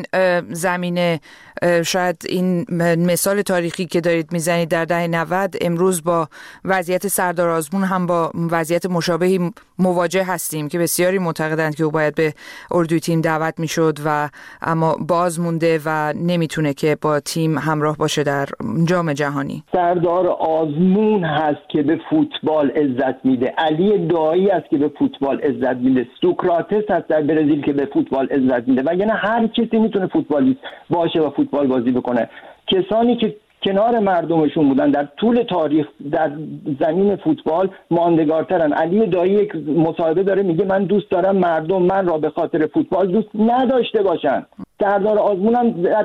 زمینه شاید این مثال تاریخی که دارید میزنید در دهه نود، امروز با وضعیت سردار آزمون هم با وضعیت مشابهی مواجه هستیم که بسیاری معتقدند که او باید به اردوی تیم دعوت میشد و اما باز مونده و نمیتونه که با تیم همراه باشه در جام جهانی. سردار آزمون هست که به فوتبال عزت میده، علی دایی است که به فوتبال عزت میده، سوکراتس هست در برزیل که به فوتبال عزت میده و یعنی هر کسی میتونه فوتبالیست باشه و فوتبال بازی بکنه. کسانی که کنار مردمشون بودن در طول تاریخ در زمین فوتبال ماندگارترن. علی دایی یک مصاحبه داره میگه من دوست دارم مردم من را به خاطر فوتبال دوست نداشته باشن. سردار آزمون هم در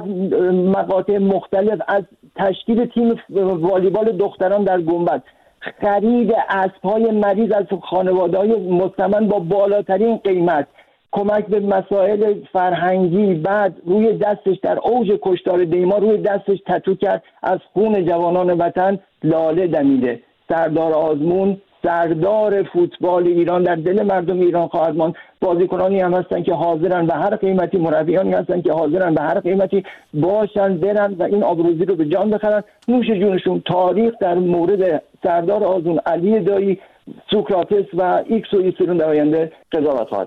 مقاطع مختلف از تشکیل تیم والیبال دختران در گنبد، خرید اسب‌های مریض از خانواده‌های مستمن با بالاترین قیمت، کمک به مسائل فرهنگی، بعد روی دستش در اوج کشتار دیما روی دستش تتو کرد از خون جوانان وطن لاله دمیده. سردار آزمون سردار فوتبال ایران در دل مردم ایران خواهد ماند. بازیکنانی هم هستن که حاضرن به هر قیمتی، مربیانی هستن که حاضرن به هر قیمتی باشن برن و این آبروزی رو به جان بخرن. نوش جونشون. تاریخ در مورد سردار آزمون، علی دایی، سوکراتس و ایکس و ایسرون در آینده قضاوت خواهد.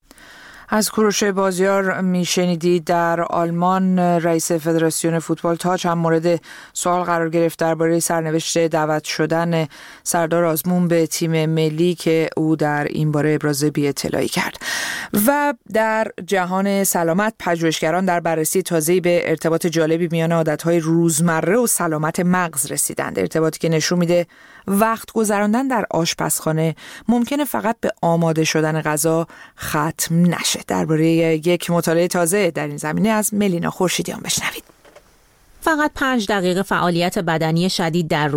از کوروش بازیار میشنیدید. در آلمان رئیس فدراسیون فوتبال تاج هم مورد سوال قرار گرفت درباره سرنوشت دعوت شدن سردار آزمون به تیم ملی که او در این باره ابراز بی‌اطلاعی کرد. و در جهان سلامت، پژوهشگران در بررسی تازه‌ای به ارتباط جالبی میان عادت‌های روزمره و سلامت مغز رسیدند. ارتباطی که نشون میده وقت گذراندن در آشپزخانه ممکنه فقط به آماده شدن غذا ختم نشه. درباره یک مطالعه تازه در این زمینه از ملینا خورشیدیان بشنوید. فقط پنج دقیقه فعالیت بدنی شدید در روز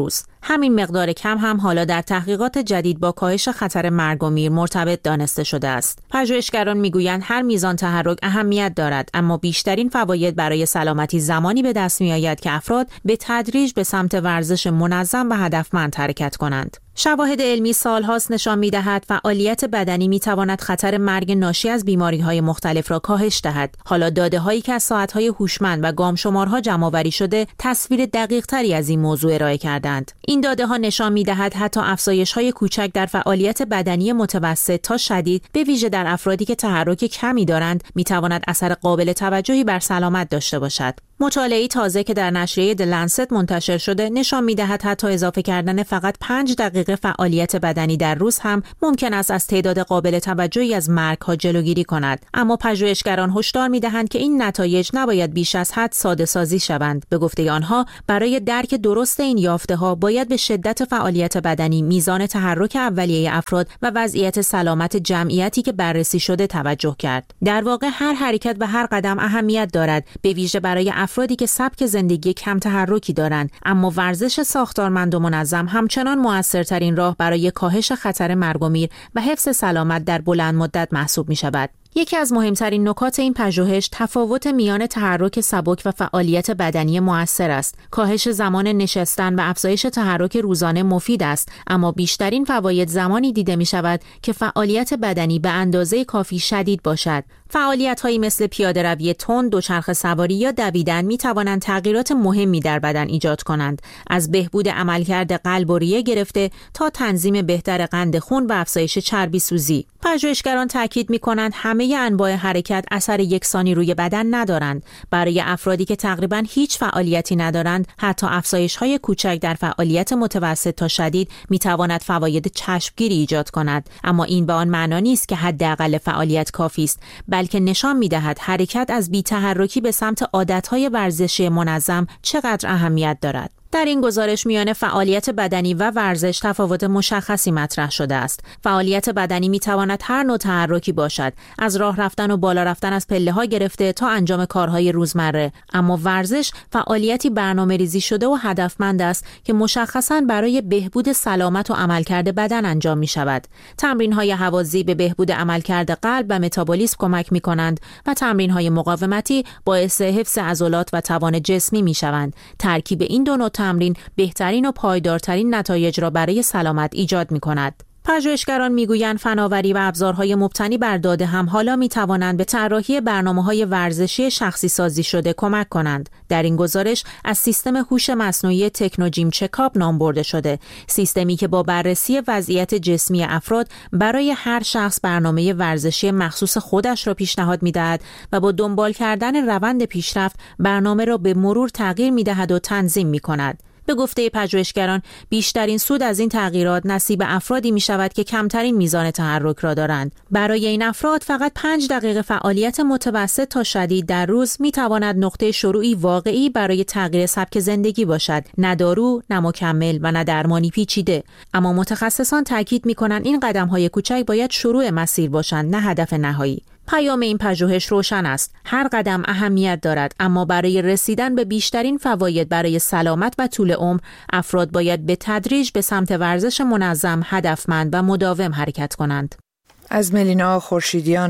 همین مقدار کم هم حالا در تحقیقات جدید با کاهش خطر مرگ و میر مرتبط دانسته شده است. پژوهشگران میگویند هر میزان تحرک اهمیت دارد، اما بیشترین فواید برای سلامتی زمانی به دست می‌آید که افراد به تدریج به سمت ورزش منظم و هدفمند حرکت کنند. شواهد علمی سالهاست نشان می‌دهد فعالیت بدنی می‌تواند خطر مرگ ناشی از بیماری‌های مختلف را کاهش دهد. حالا داده‌هایی که از ساعت‌های هوشمند و گامشمارها جمع‌آوری شده، تصویر دقیق‌تری از این موضوع ارائه کردند. این داده‌ها نشان می‌دهد حتی افزایش‌های کوچک در فعالیت بدنی متوسط تا شدید، به ویژه در افرادی که تحرک کمی دارند، می‌تواند اثر قابل توجهی بر سلامت داشته باشد. مطالعه تازه که در نشریه د لنست منتشر شده نشان می‌دهد حتی اضافه کردن فقط پنج دقیقه فعالیت بدنی در روز هم ممکن است از تعداد قابل توجهی از مرگ‌ها جلوگیری کند. اما پژوهشگران هشدار می‌دهند که این نتایج نباید بیش از حد ساده‌سازی شوند. به گفته آنها، برای درک درست این یافته‌ها باید به شدت فعالیت بدنی، میزان تحرک اولیه افراد و وضعیت سلامت جمعیتی که بررسی شده توجه کرد. در واقع هر حرکت و هر قدم اهمیت دارد، به ویژه برای افرادی که سبک زندگی کم تحرکی دارند، اما ورزش ساختارمند و منظم همچنان موثرترین راه برای کاهش خطر مرگ و میر و حفظ سلامت در بلند مدت محسوب می شود. یکی از مهمترین نکات این پژوهش تفاوت میان تحرک سبک و فعالیت بدنی مؤثر است. کاهش زمان نشستن و افزایش تحرک روزانه مفید است، اما بیشترین فواید زمانی دیده می شود که فعالیت بدنی به اندازه کافی شدید باشد. فعالیت‌هایی مثل پیاده‌روی تند، دوچرخه سواری یا دویدن می توانند تغییرات مهمی در بدن ایجاد کنند، از بهبود عملکرد قلب و ریه گرفته تا تنظیم بهتر قند خون و افزایش چربی سوزی. پژوهشگران تاکید می‌کنند همه انواع حرکت اثر یکسانی روی بدن ندارند. برای افرادی که تقریباً هیچ فعالیتی ندارند، حتی افزایش‌های کوچک در فعالیت متوسط تا شدید می‌تواند فواید چشمگیری ایجاد کند. اما این به آن معنا نیست که حداقل فعالیت کافی است، بلکه نشان می‌دهد حرکت از بی‌تحرکی به سمت عادت‌های ورزشی منظم چقدر اهمیت دارد. در این گزارش میان فعالیت بدنی و ورزش تفاوت مشخصی مطرح شده است. فعالیت بدنی میتواند هر نوع تحرکی باشد، از راه رفتن و بالا رفتن از پله‌ها گرفته تا انجام کارهای روزمره، اما ورزش فعالیتی برنامه‌ریزی شده و هدفمند است که مشخصاً برای بهبود سلامت و عملکرد بدن انجام می‌شود. تمرین‌های هوازی به بهبود عملکرد قلب و متابولیسم کمک می‌کنند و تمرین‌های مقاومتی باعث حفظ عضلات و توان جسمی می‌شوند. ترکیب این دو نوع تمرین بهترین و پایدارترین نتایج را برای سلامت ایجاد می‌کند. پژوهشگران میگویند فناوری و ابزارهای مبتنی بر داده هم حالا میتوانند به طراحی برنامه‌های ورزشی شخصی سازی شده کمک کنند. در این گزارش از سیستم هوش مصنوعی تکنوجیم چکاپ نام برده شده، سیستمی که با بررسی وضعیت جسمی افراد برای هر شخص برنامه ورزشی مخصوص خودش را پیشنهاد می‌دهد و با دنبال کردن روند پیشرفت برنامه را به مرور تغییر می‌دهد و تنظیم می‌کند. به گفته پژوهشگران بیشترین سود از این تغییرات نصیب افرادی می شود که کمترین میزان تحرک را دارند. برای این افراد فقط پنج دقیقه فعالیت متوسط تا شدید در روز می تواند نقطه شروعی واقعی برای تغییر سبک زندگی باشد، نه دارو، نه مکمل و نه درمانی پیچیده. اما متخصصان تاکید می کنند این قدم های کوچک باید شروع مسیر باشند، نه هدف نهایی. پیام این پژوهش روشن است. هر قدم اهمیت دارد، اما برای رسیدن به بیشترین فواید برای سلامت و طول عمر، افراد باید به تدریج به سمت ورزش منظم، هدفمند و مداوم حرکت کنند. از ملینا خورشیدیان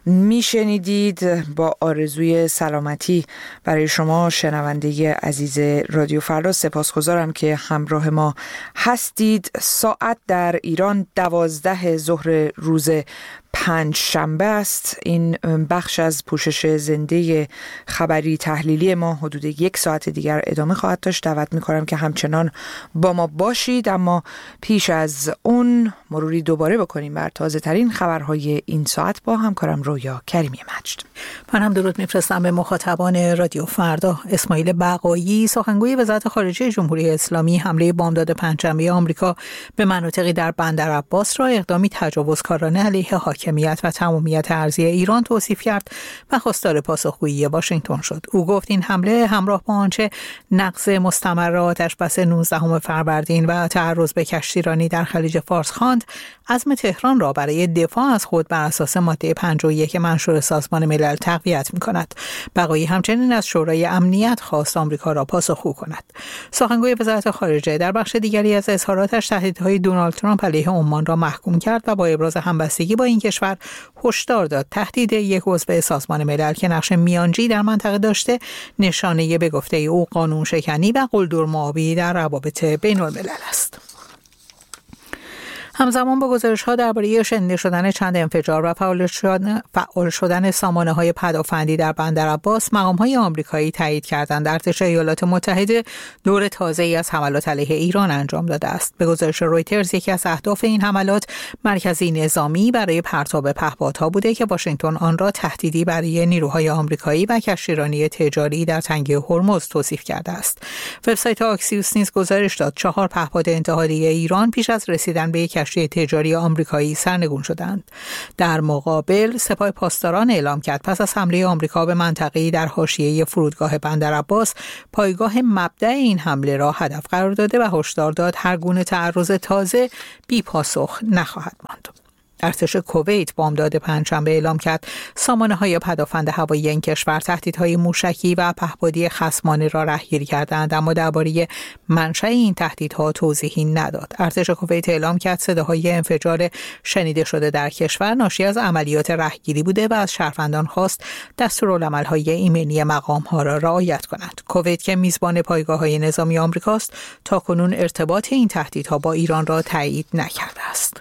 میشنیدید. با آرزوی سلامتی برای شما شنونده عزیز رادیو فردا، سپاسگزارم که همراه ما هستید. ساعت در ایران دوازده ظهر روز پنج شنبه است. این بخش از پوشش زنده خبری تحلیلی ما حدود یک ساعت دیگر ادامه خواهد داشت. دعوت می‌کنم که همچنان با ما باشید، اما پیش از اون مروری دوباره بکنیم بر تازه ترین خبرهای این ساعت با همکارم رویا کریمی مجد. من هم درود میفرستم به مخاطبان رادیو فردا. اسماعیل بقایی، سخنگوی وزارت خارجه جمهوری اسلامی، حمله بامداد پنجشنبه آمریکا به مناطقی در بندر عباس را اقدامی تجاوزکارانه علیه حاکم حاکمیت و تمامیت ارضی ایران توصیف کرد و خواستار پاسخگویی واشنگتن شد. او گفت این حمله همراه با آنچه نقض مستمر آتشبس نوزدهم فروردین و تعرض به کشتیرانی در خلیج فارس خواند، عزم تهران را برای دفاع از خود بر اساس ماده پنجاه و یک منشور سازمان ملل تقویت می‌کند. بقایی همچنین از شورای امنیت خواست آمریکا را پاسخگو کند. سخنگوی وزارت خارجه در بخش دیگری از اظهاراتش تهدیدهای دونالد ترامپ علیه عمان را محکوم کرد و با ابراز همبستگی با این کشور هشدار داد تهدید یک عضو سازمان ملل که نقش میانجی در منطقه داشته نشانه به گفته او قانون شکنی و قلدرمآبی در روابط بین الملل است. همزمان با گزارش‌ها درباره شنیده شدن چند انفجار و فعال شدن فعال شدن سامانه‌های پدافندی در بندر عباس، مقام‌های آمریکایی تایید کردند ارتش ایالات متحده دور تازه‌ای از حملات علیه ایران انجام داده است. به گزارش رویترز یکی از اهداف این حملات مرکزی نظامی برای پرتاب پهپادها بوده که واشنگتن آن را تهدیدی برای نیروهای آمریکایی و کشتیرانی تجاری در تنگه هرمز توصیف کرده است. وبسایت آکسیوس نیز گزارش داد چهار پهپاد اتحادیه ایران پیش از رسیدن به کشتی تجاری آمریکایی سرنگون شدند. در مقابل سپاه پاسداران اعلام کرد پس از حمله آمریکا به منطقه‌ای در حاشیه فرودگاه بندر عباس، پایگاه مبدأ این حمله را هدف قرار داده و هشدار داد هر گونه تعرض تازه بی پاسخ نخواهد ماند. ارتش کویت بامداد پنجشنبه اعلام کرد سامانه‌های پدافند هوایی این کشور تهدیدهای موشکی و پهپادی خصمانه را رهگیری کردند، اما درباره منشأ این تهدیدها توضیحی نداد. ارتش کویت اعلام کرد صداهای انفجار شنیده شده در کشور ناشی از عملیات رهگیری بوده و از شهروندان خواست دستورالعمل‌های ایمنی مقام‌ها را رعایت کنند. کویت که میزبان پایگاه‌های نظامی آمریکاست، تاکنون ارتباط این تهدیدها با ایران را تایید نکرده است.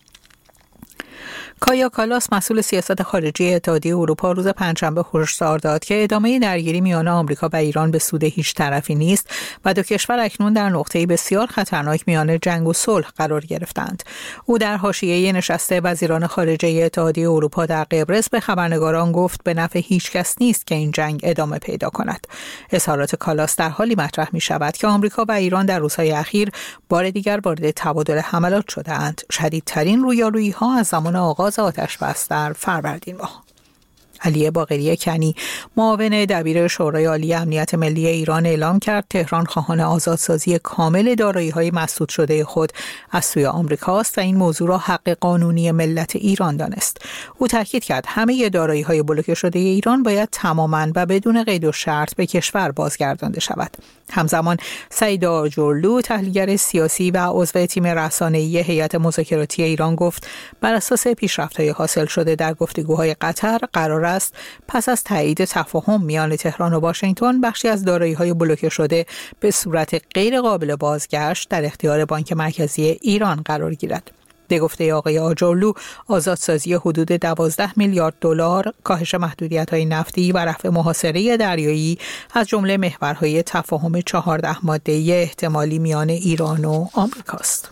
کایا کالاس مسئول سیاست خارجی اتحادیه اروپا روز پنجشنبه هشدار داد که ادامه درگیری میان آمریکا و ایران به سود هیچ طرفی نیست و دو کشور اکنون در نقطه‌ای بسیار خطرناک میان جنگ و صلح قرار گرفتند. او در حاشیه نشست وزیران خارجه اتحادیه اروپا در قبرس به خبرنگاران گفت به نفع هیچ کس نیست که این جنگ ادامه پیدا کند. اظهارات کالاس در حالی مطرح می شود که آمریکا و ایران در روزهای اخیر بار دیگر وارد تبادل حملات شده‌اند. شدیدترین رویارویی‌ها از زمان آغاز آتش بس در فروردین ماه. علی باقری کنی معاون دبیر شورای عالی امنیت ملی ایران اعلام کرد تهران خواهان آزادسازی کامل دارایی‌های مسدود شده خود از سوی آمریکاست و این موضوع را حق قانونی ملت ایران دانست. او تاکید کرد همه دارایی‌های بلوکه شده ایران باید تماماً و بدون قید و شرط به کشور بازگردانده شود. همزمان سعید آجرلو تحلیلگر سیاسی و عضو تیم رسانه‌ای هیئت مذاکراتی ایران گفت بر اساس پیشرفت‌های حاصل شده در گفتگوهای قطر قرار است پس از تایید تفاهم میان تهران و واشنگتن بخشی از دارایی‌های بلوکه شده به صورت غیر قابل بازگشت در اختیار بانک مرکزی ایران قرار گیرد. به گفته آقای آجرلو آزادسازی حدود دوازده میلیارد دلار، کاهش محدودیت‌های نفتی و رفع محاصره دریایی از جمله محورهای تفاهم چهارده ماده‌ای احتمالی میان ایران و آمریکاست.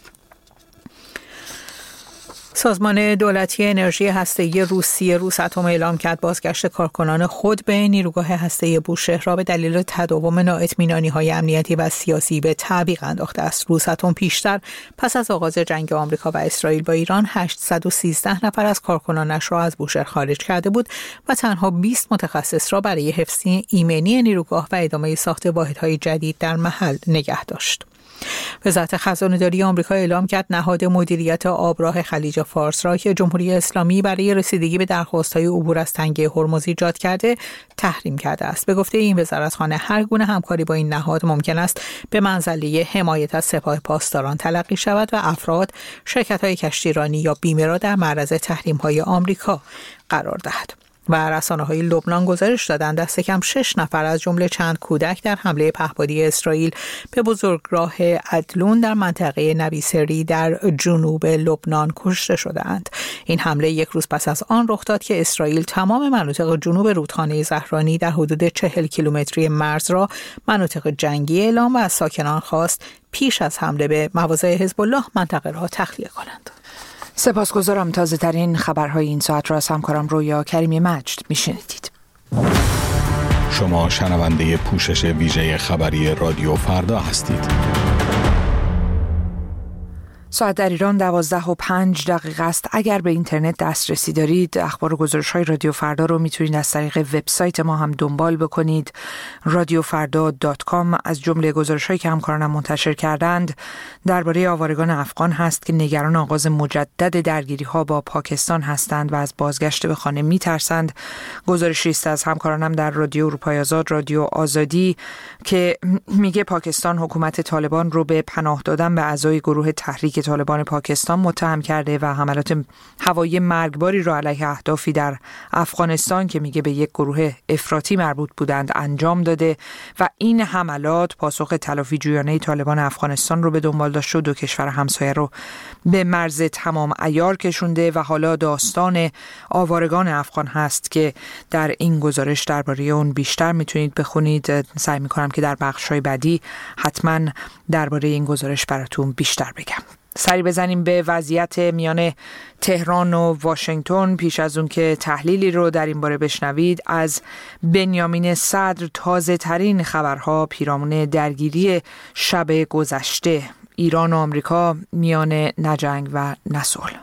سازمان دولتی انرژی هسته‌ای روسیه روساتم اعلام کرد بازگشت کارکنان خود به نیروگاه هسته‌ای بوشهر را به دلیل تداوم نااطمینانی‌های امنیتی و سیاسی به تعویق انداخته است. روساتم پیشتر پس از آغاز جنگ آمریکا و اسرائیل با ایران هشتصد و سیزده نفر از کارکنانش را از بوشهر خارج کرده بود و تنها بیست متخصص را برای حفظ ایمنی نیروگاه و ادامه ساخت واحدهای جدید در محل نگه داشت. وزارت خزانه‌داری آمریکا اعلام کرد نهاد مدیریت آبراه خلیج فارس را که جمهوری اسلامی برای رسیدگی به درخواست‌های عبور از تنگه هرمز ایجاد کرده تحریم کرده است. به گفته این وزارتخانه هر گونه همکاری با این نهاد ممکن است به منزله حمایت از سپاه پاسداران تلقی شود و افراد، شرکت‌های کشتیرانی یا بیمه را در معرض تحریم‌های آمریکا قرار دهد. و رسانه‌های لبنان گزارش دادند دست کم شش نفر از جمله چند کودک در حمله پهپادی اسرائیل به بزرگراه عدلون در منطقه نبیسری در جنوب لبنان کشته شدند. این حمله یک روز پس از آن رخ داد که اسرائیل تمام مناطق جنوب رودخانه زهرانی در حدود چهل کیلومتری مرز را مناطق جنگی اعلام و از ساکنان خواست پیش از حمله به مواضع حزب الله منطقه را تخلیه کنند. سپاسگزارم. تازه ترین خبرهای این ساعت را از همکارم رویا کریمی مجد میشنیدید. شما شنونده پوشش ویژه خبری رادیو فردا هستید. ساعت در ایران دوازده و پنج دقیقه است. اگر به اینترنت دسترسی دارید، اخبار و گزارش‌های رادیو فردا رو میتونید از طریق وبسایت ما هم دنبال بکنید، رادیو فردا دات کام. از جمله گزارش‌هایی که همکارانم منتشر کردند درباره آوارگان افغان هست که نگران آغاز مجدد درگیری‌ها با پاکستان هستند و از بازگشت به خانه میترسند. گزارشی است از همکارانم در رادیو اروپای آزاد، رادیو آزادی، که میگه پاکستان حکومت طالبان رو به پناه دادن به اعضای گروه تحریک طالبان پاکستان متهم کرده و حملات هوایی مرگباری را علیه اهدافی در افغانستان که میگه به یک گروه افراطی مربوط بودند انجام داده و این حملات پاسخ تلافی جویانه طالبان افغانستان رو به دنبال داشته و دو کشور همسایه رو به مرز تمام عیار کشونده و حالا داستان آوارگان افغان هست که در این گزارش درباره اون بیشتر میتونید بخونید. سعی میکنم که در بخش‌های بعدی حتما درباره این گزارش براتون بیشتر بگم. سری بزنیم به وضعیت میان تهران و واشنگتن پیش از اون که تحلیلی رو در این باره بشنوید از بنیامین صدر. تازه ترین خبرها پیرامون درگیری شب گذشته ایران و آمریکا میان نه جنگ و نه صلح.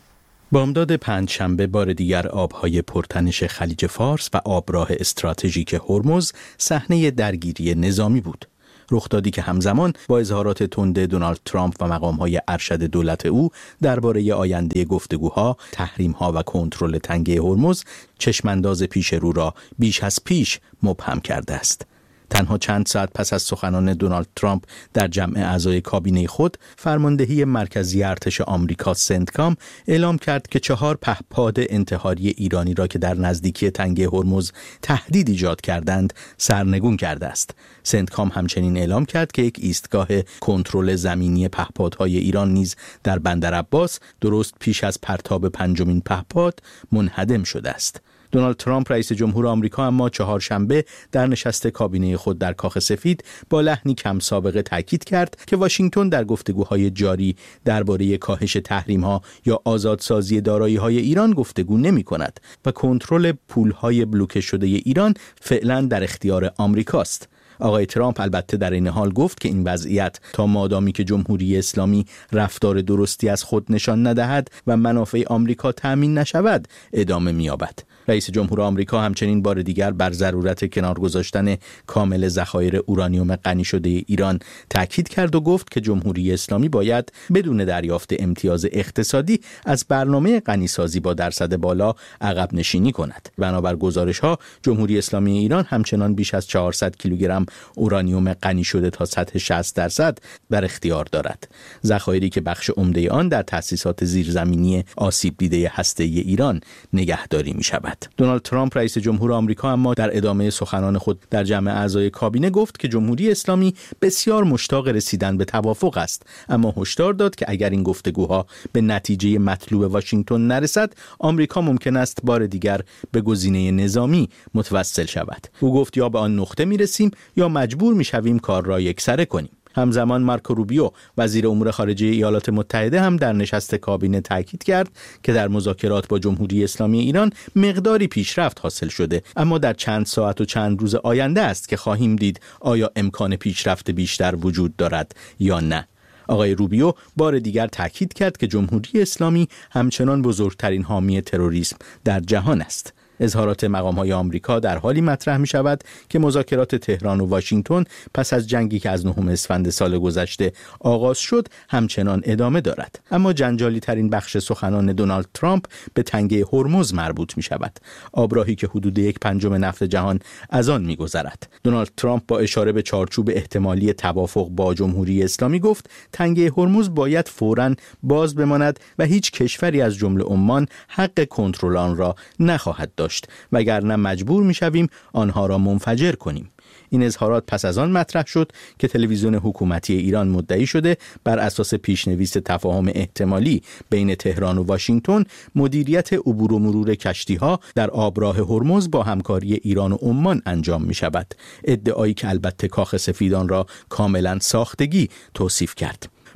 بامداد پنجشنبه بار دیگر آبهای پرتنش خلیج فارس و آبراه استراتژیک هرمز صحنه درگیری نظامی بود. رخدادی که همزمان با اظهارات تند دونالد ترامپ و مقام‌های ارشد دولت او درباره آینده گفتگوها، تحریم‌ها و کنترل تنگه هرمز چشمانداز پیش رو را بیش از پیش مبهم کرده است. تنها چند ساعت پس از سخنان دونالد ترامپ در جمع اعضای کابینه خود، فرماندهی مرکزی ارتش آمریکا سنتکام اعلام کرد که چهار پهپاد انتحاری ایرانی را که در نزدیکی تنگه هرمز تهدید ایجاد کردند سرنگون کرده است. سنتکام همچنین اعلام کرد که یک ایستگاه کنترل زمینی پهپادهای ایران نیز در بندر عباس درست پیش از پرتاب پنجمین پهپاد منهدم شده است. دونالد ترامپ رئیس جمهور آمریکا اما چهارشنبه در نشست کابینه خود در کاخ سفید با لحنی کم سابقه تاکید کرد که واشنگتن در گفتگوهای جاری درباره کاهش تحریم‌ها یا آزادسازی دارایی‌های ایران گفتگو نمی‌کند و کنترل پول‌های بلوکه شده ایران فعلا در اختیار آمریکاست. آقای ترامپ البته در این حال گفت که این وضعیت تا مادامی که جمهوری اسلامی رفتار درستی از خود نشان ندهد و منافع آمریکا تأمین نشود ادامه می‌یابد. رئیس جمهور آمریکا همچنین بار دیگر بر ضرورت کنار گذاشتن کامل ذخایر اورانیوم غنی شده ایران تاکید کرد و گفت که جمهوری اسلامی باید بدون دریافت امتیاز اقتصادی از برنامه غنیسازی با درصد بالا عقب نشینی کند. بنابر گزارش‌ها جمهوری اسلامی ایران همچنان بیش از چهارصد کیلوگرم اورانیوم غنی شده تا سطح شصت درصد در اختیار دارد. ذخایری که بخش عمده آن در تأسیسات زیرزمینی آسیب دیده هسته‌ای ایران نگهداری می‌شود. دونالد ترامپ رئیس جمهور آمریکا اما در ادامه سخنان خود در جمع اعضای کابینه گفت که جمهوری اسلامی بسیار مشتاق رسیدن به توافق است، اما هشدار داد که اگر این گفتگوها به نتیجه مطلوب واشنگتن نرسد، آمریکا ممکن است بار دیگر به گزینه نظامی متوسل شود. او گفت یا به آن نقطه می‌رسیم یا مجبور می‌شویم کار را یکسره کنیم. همزمان مارکو روبیو وزیر امور خارجه ایالات متحده هم در نشست کابینه تاکید کرد که در مذاکرات با جمهوری اسلامی ایران مقداری پیشرفت حاصل شده، اما در چند ساعت و چند روز آینده است که خواهیم دید آیا امکان پیشرفت بیشتر وجود دارد یا نه. آقای روبیو بار دیگر تاکید کرد که جمهوری اسلامی همچنان بزرگترین حامی تروریسم در جهان است. اظهارات مقام‌های آمریکا در حالی مطرح می‌شود که مذاکرات تهران و واشنگتن پس از جنگی که از نهم اسفند سال گذشته آغاز شد همچنان ادامه دارد. اما جنجالی ترین بخش سخنان دونالد ترامپ به تنگه هرمز مربوط می‌شود، آبراهی که حدود یک پنجم نفت جهان از آن می‌گذرد. دونالد ترامپ با اشاره به چارچوب احتمالی توافق با جمهوری اسلامی گفت تنگه هرمز باید فوراً باز بماند و هیچ کشوری از جمله عمان حق کنترل آن را نخواهد داشت، وگرنه مجبور می‌شویم آنها را منفجر کنیم. این اظهارات پس از آن مطرح شد که تلویزیون حکومتی ایران مدعی شده بر اساس پیشنویس تفاهم احتمالی بین تهران و واشنگتن مدیریت عبور و مرور کشتی‌ها در آبراه هرمز با همکاری ایران و عمان انجام می‌شود، ادعایی که البته کاخ سفید آن را کاملا ساختگی توصیف کرد.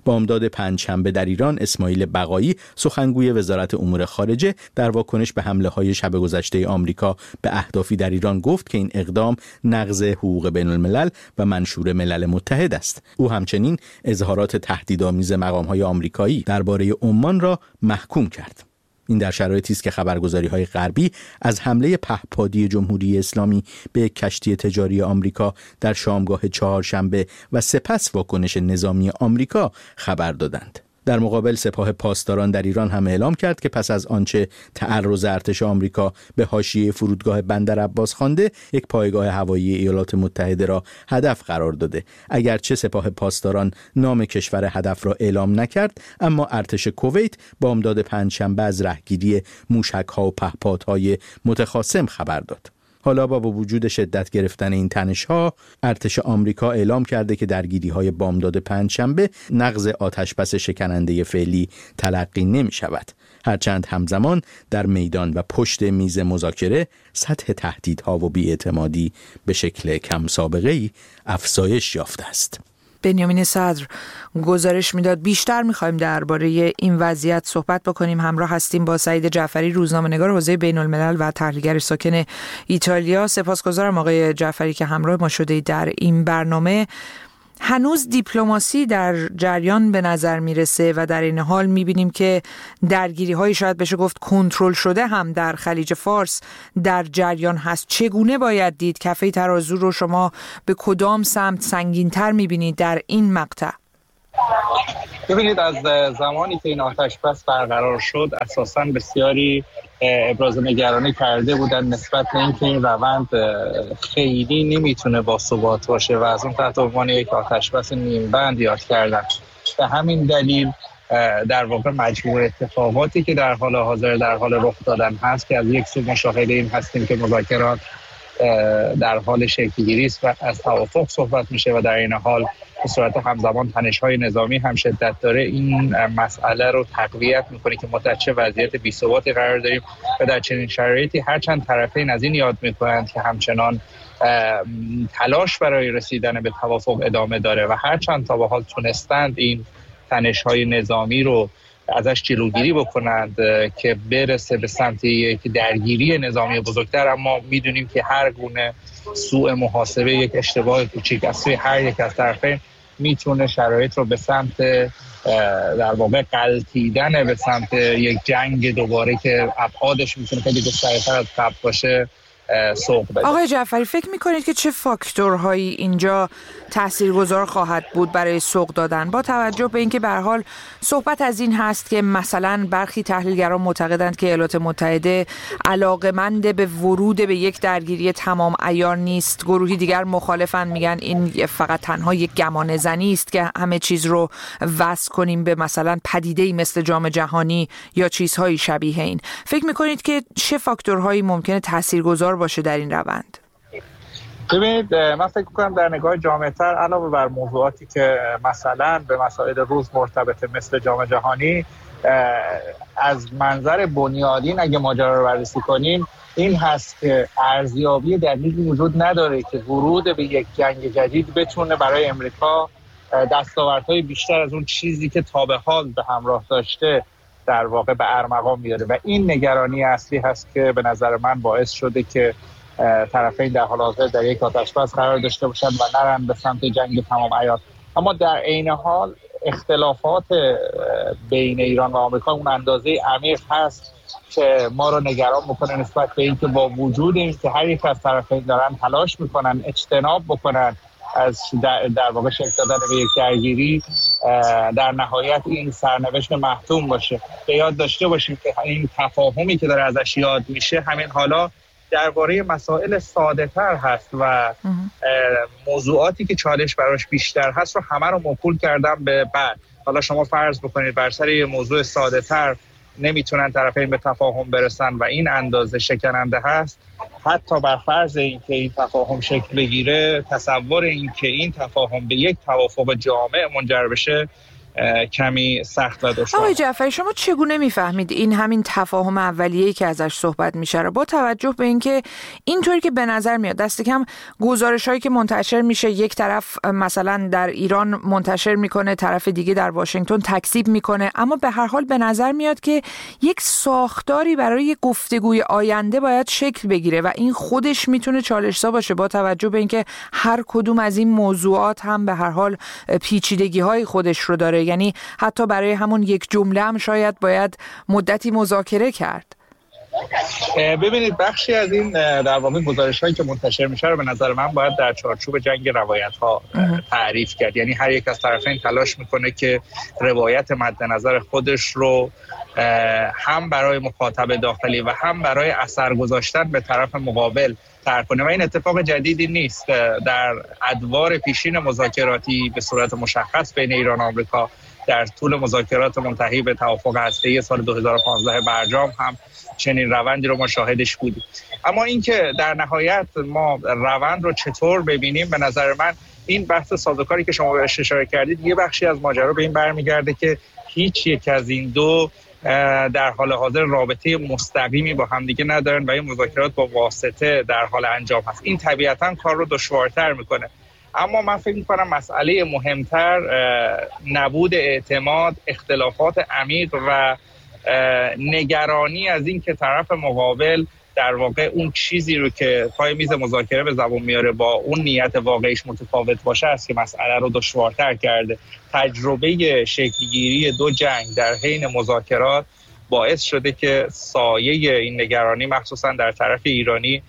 بامداد پنجشنبه در ایران اسماعیل بقایی سخنگوی وزارت امور خارجه در واکنش به حمله‌های شب گذشته آمریکا به اهدافی در ایران گفت که این اقدام نقض حقوق بین الملل و منشور ملل متحد است. او همچنین اظهارات تهدیدآمیز مقام‌های آمریکایی درباره عمان را محکوم کرد. این در شرایطی است که خبرگزاری‌های غربی از حمله پهپادی جمهوری اسلامی به کشتی تجاری آمریکا در شامگاه چهارشنبه و سپس واکنش نظامی آمریکا خبر دادند. در مقابل سپاه پاسداران در ایران هم اعلام کرد که پس از آنچه تعرض ارتش آمریکا به حاشیه فرودگاه بندر عباس خوانده، یک پایگاه هوایی ایالات متحده را هدف قرار داده. اگرچه سپاه پاسداران نام کشور هدف را اعلام نکرد، اما ارتش کویت بامداد پنجشنبه از رهگیری موشک‌ها و پهپادهای متخاصم خبر داد. حالا با وجود شدت گرفتن این تنش‌ها، ارتش آمریکا اعلام کرده که درگیری‌های بامداد پنجشنبه نقض آتشبس شکننده فعلی تلقی نمی‌شود. هرچند همزمان در میدان و پشت میز مذاکره سطح تهدیدها و بی‌اعتمادی به شکل کم سابقه‌ای افزایش یافته است. بنیامین صدر گزارش میداد. بیشتر میخوایم درباره این وضعیت صحبت بکنیم. همراه هستیم با سعید جعفری، روزنامه‌نگار حوزه بین الملل و تحلیلگر ساکن ایتالیا. سپاسگزارم آقای جعفری که همراه ما شده در این برنامه. هنوز دیپلماسی در جریان به نظر میرسه و در این حال میبینیم که درگیری های شاید بشه گفت کنترل شده هم در خلیج فارس در جریان هست. چگونه باید دید؟ کفه ترازو رو شما به کدام سمت سنگین‌تر میبینید در این مقطع؟ ببینید، از زمانی که این آتشبس برقرار شد اساساً بسیاری ابراز نگرانی کرده بودن نسبت به اینکه این روند خیلی نمیتونه با ثبات باشه و از اون تحت عنوان یک آتشبس نیم بند یاد کردن. به همین دلیل در واقع مجموع اتفاقاتی که در حال حاضر در حال رخ دادن هست که از یک سو مشاهده این هستیم که مذاکرات در حال شکل‌گیری است و از توافق صحبت میشه و در این حال به صورت همزمان تنش‌های نظامی هم شدت داره. این مسئله رو تقویت می‌کنه که ما در چه وضعیت بی‌ثباتی قرار داریم و در چنین شرایطی هرچند طرفین از این یاد می‌کنند که همچنان تلاش برای رسیدن به توافق ادامه داره و هرچند تا به حال تونستند این تنش‌های نظامی رو ازش جلوگیری بکنند که برسه به سمت یک درگیری نظامی بزرگتر، اما میدونیم که هر گونه سوء محاسبه، یک اشتباه کوچیک از سوی هر یک از طرفین میتونه شرایط رو به سمت در واقع غلطیدن به سمت یک جنگ دوباره که ابعادش میتونه خیلی گسترده‌تر از قبل باشه سوق بده. آقای جعفری، فکر میکنید که چه فاکتورهایی اینجا تاثیرگذار خواهد بود برای سوق دادن، با توجه به اینکه به هر حال صحبت از این هست که مثلا برخی تحلیلگران معتقدند که ایالات متحده علاقه‌مند به ورود به یک درگیری تمام عیار نیست، گروهی دیگر مخالفن، میگن این فقط تنها یک گمان زنی است که همه چیز رو وصل کنیم به مثلا پدیده‌ای مثل جام جهانی یا چیزهای شبیه این. فکر میکنید که چه فاکتورهایی ممکنه تاثیرگذار باشه در این روند؟ ببینید، من فکر می‌کنم در نگاه جامع‌تر علاوه بر موضوعاتی که مثلا به مسائل روز مرتبطه مثل جام جهانی، از منظر بنیادین اگه ماجرا رو بررسی کنیم این هست که ارزیابی دلیلی وجود نداره که ورود به یک جنگ جدید بتونه برای امریکا دستاوردهای بیشتر از اون چیزی که تا به حال به همراه داشته در واقع به ارمغان بیاره و این نگرانی اصلی هست که به نظر من باعث شده که طرفین در حال حاضر در یک آتشبس قرار داشته باشن و نرن به سمت جنگ تمام عیار. اما در عین حال اختلافات بین ایران و آمریکا اون اندازه عمیق هست که ما رو نگران میکنه نسبت به اینکه با وجود اینکه هر یک از طرفین دارن تلاش میکنن اجتناب بکنن از در, در واقع شکل دادن به یک درگیری، در نهایت این سرنوشت محتوم باشه. به یاد داشته باشیم که این تفاهمی که داره ازش یاد میشه همین حالا درباره مسائل ساده تر هست و موضوعاتی که چالش براش بیشتر هست رو همه رو موکول کردم به بعد. حالا شما فرض بکنید بر سر یه موضوع ساده تر نمیتونن طرفین به تفاهم برسن و این اندازه شکننده هست، حتی بر فرض این که این تفاهم شکل بگیره، تصور این که این تفاهم به یک توافق جامع منجر بشه کمی سخت و دشوار. آقای جعفری، شما چگونه میفهمید این همین تفاهم اولیه‌ای که ازش صحبت میشه رو با توجه به اینکه اینطوری که به نظر میاد دست کم گزارش‌هایی که منتشر میشه یک طرف مثلا در ایران منتشر میکنه، طرف دیگه در واشنگتن تکذیب میکنه، اما به هر حال به نظر میاد که یک ساختاری برای گفتگوی آینده باید شکل بگیره و این خودش میتونه چالش‌زا باشه با توجه به اینکه هر کدوم از این موضوعات هم به هر حال پیچیدگی‌های خودش رو داره. یعنی حتی برای همون یک جمله هم شاید باید مدتی مذاکره کرد. ببینید بخشی از این در واقع گزارش‌هایی که منتشر میشه رو به نظر من باید در چارچوب جنگ روایت‌ها تعریف کرد. یعنی هر یک از طرفین تلاش میکنه که روایت مد نظر خودش رو هم برای مخاطب داخلی و هم برای اثر گذاشتن به طرف مقابل طرح کنه و این اتفاق جدیدی نیست. در ادوار پیشین مذاکراتی به صورت مشخص بین ایران و آمریکا در طول مذاکرات منتهی به توافق هسته‌ای سال دو هزار و پانزده برجام هم چنین روندی رو ما شاهدش بودیم. اما اینکه در نهایت ما روند رو چطور ببینیم، به نظر من این بحث سازوکاری که شما بهش اشاره کردید یه بخشی از ماجرا به این برمیگرده که هیچ یک از این دو در حال حاضر رابطه مستقیمی با همدیگه ندارن و این مذاکرات با واسطه در حال انجام هست. این طبیعتاً کار رو دشوارتر میکنه. اما من فکر میکنم مسئله مهمتر نبود اعتماد، اختلافات عمیق و نگرانی از این که طرف مقابل در واقع اون چیزی رو که پای میز مذاکره به زبون میاره با اون نیت واقعیش متفاوت باشه است که مسئله رو دشوارتر کرده. تجربه شکلگیری دو جنگ در حین مذاکرات باعث شده که سایه این نگرانی مخصوصا در طرف ایرانی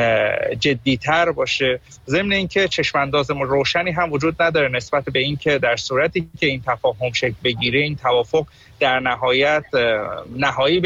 جدی‌تر باشه. ضمن اینکه چشم‌انداز روشنی هم وجود نداره نسبت به اینکه در صورتی که این تفاهم شکل بگیره این توافق در نهایت نهایی